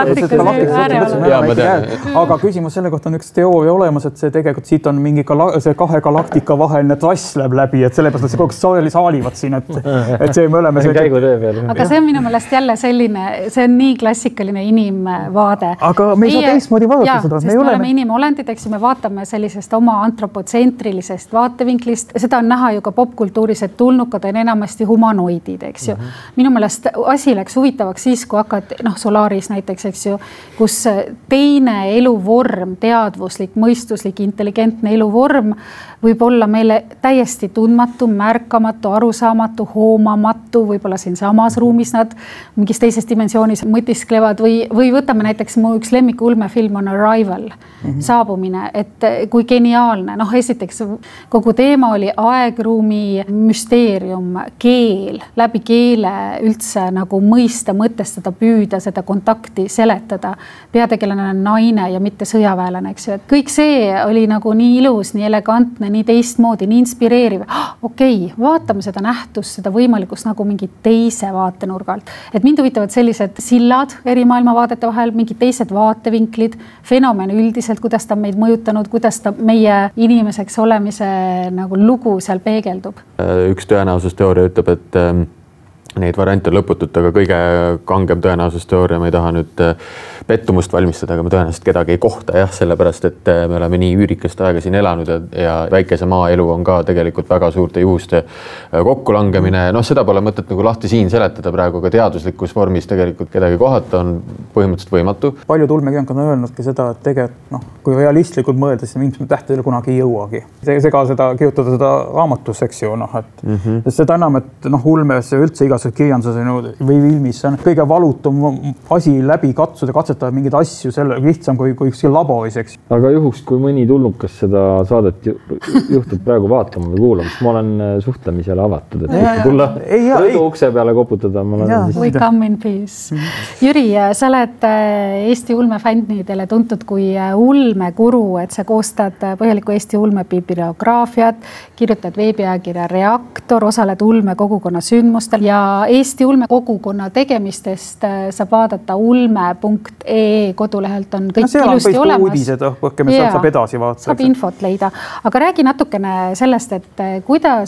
selle, aga küsimus selle kohta on üks teooria olemas, et see tegelikult siit on mingi gala, see kahe galaktika vaheline trass läheb läbi, et sellepärast, et see kogu saali saalivad siin, et, et see me oleme... Aga see on minu meelest jälle selline, see on nii klassikaline inimvaade. Aga me ei saa teistmoodi vaadata ja, seda. sest me, me oleme inimolendid, eks me vaatame sellisest oma antropotsentrilisest vaatevinklist. Seda on näha ju ka popkultuuris, et tulnukad on enamasti humanoidid, eks ju. Mm-hmm. Minu meelest asi läks huvitavaks siis, kui hakkad, noh, Solaris näiteks, eks ju, kus teine eluvorm, teadvuslik, mõistuslik, intelligentne eluvorm võib olla meile täiesti tundmatu, märkamatu, arusaamatu, hoomamatu, võib-olla siin samas ruumis nad mingis teises dimensioonis mõtisklevad või, või võtame näiteks mu üks lemmik ulmefilm on Arrival, mm-hmm. saabumine, et kui geniaalne, noh, esiteks kogu teema oli aegruumi müsteerium, keel, läbi keele üldse nagu mõista, mõtestada, püüda seda kontakti, seletada, peategelane on naine ja mitte sõjaväelane, eks ju, et kõik see oli nagu nii ilus, nii elegantne, nii teistmoodi, nii inspireeriv. Okei, okay, vaatame seda nähtust, seda võimalikkust nagu mingi teise vaatenurgalt. Et mind huvitavad sellised sillad eri maailmavaadete vahel, mingid teised vaatevinklid, fenomen üldiselt, kuidas ta meid mõjutanud, kuidas ta meie inimeseks olemise nagu lugu seal peegeldub. Üks tõenäosusteooria ütleb, et neid variante on lõputut, aga kõige kangem tõenäosusteooria, ma ei taha nüüd pettumust valmistada, aga me tõenäoliselt kedagi ei kohta, jah, sellepärast, et me oleme nii üürikest aega siin elanud ja, ja väikese maaelu on ka tegelikult väga suurte juhuste kokkulangemine. Noh, seda pole mõtet nagu lahti siin seletada praegu, aga teaduslikus vormis tegelikult kedagi kohata on põhimõtteliselt võimatu. Paljud ulmekirjanikud on öelnud ka seda, et tegelikult, noh, kui realistlikult mõeldes, siis ilmselt tähtedele kunagi ei jõuagi. Sega seda kirjutada seda raamatus, eks ju, noh, et mm-hmm. seda enam, et noh, ulmes üldse igas kirjanduses või filmis on kõige valutum asi läbi katsuda, katsetada mingeid asju, selle lihtsam kui, kui üks laboris, eks. Aga juhuks, kui mõni tulnukas seda saadet juhtub praegu vaatama või kuulama, siis ma olen suhtlemisele avatud, et ja, tulla rõidu ukse peale koputada. We come in peace. Jüri, sa oled Eesti ulmefännidele tuntud kui ulmeguru, et sa koostad põhjaliku Eesti ulme bibliograafiat, kirjutad veebiajakirja Reaktor, osaled ulme kogukonna sündmustel ja Eesti ulme kogukonna tegemistest saab vaadata ulme punkt ee kodulehelt on kõik no, ilusti on olemas. Uudised, õhke, me saab edasi vaadata. Saab infot leida. Aga räägi natukene sellest, et kuidas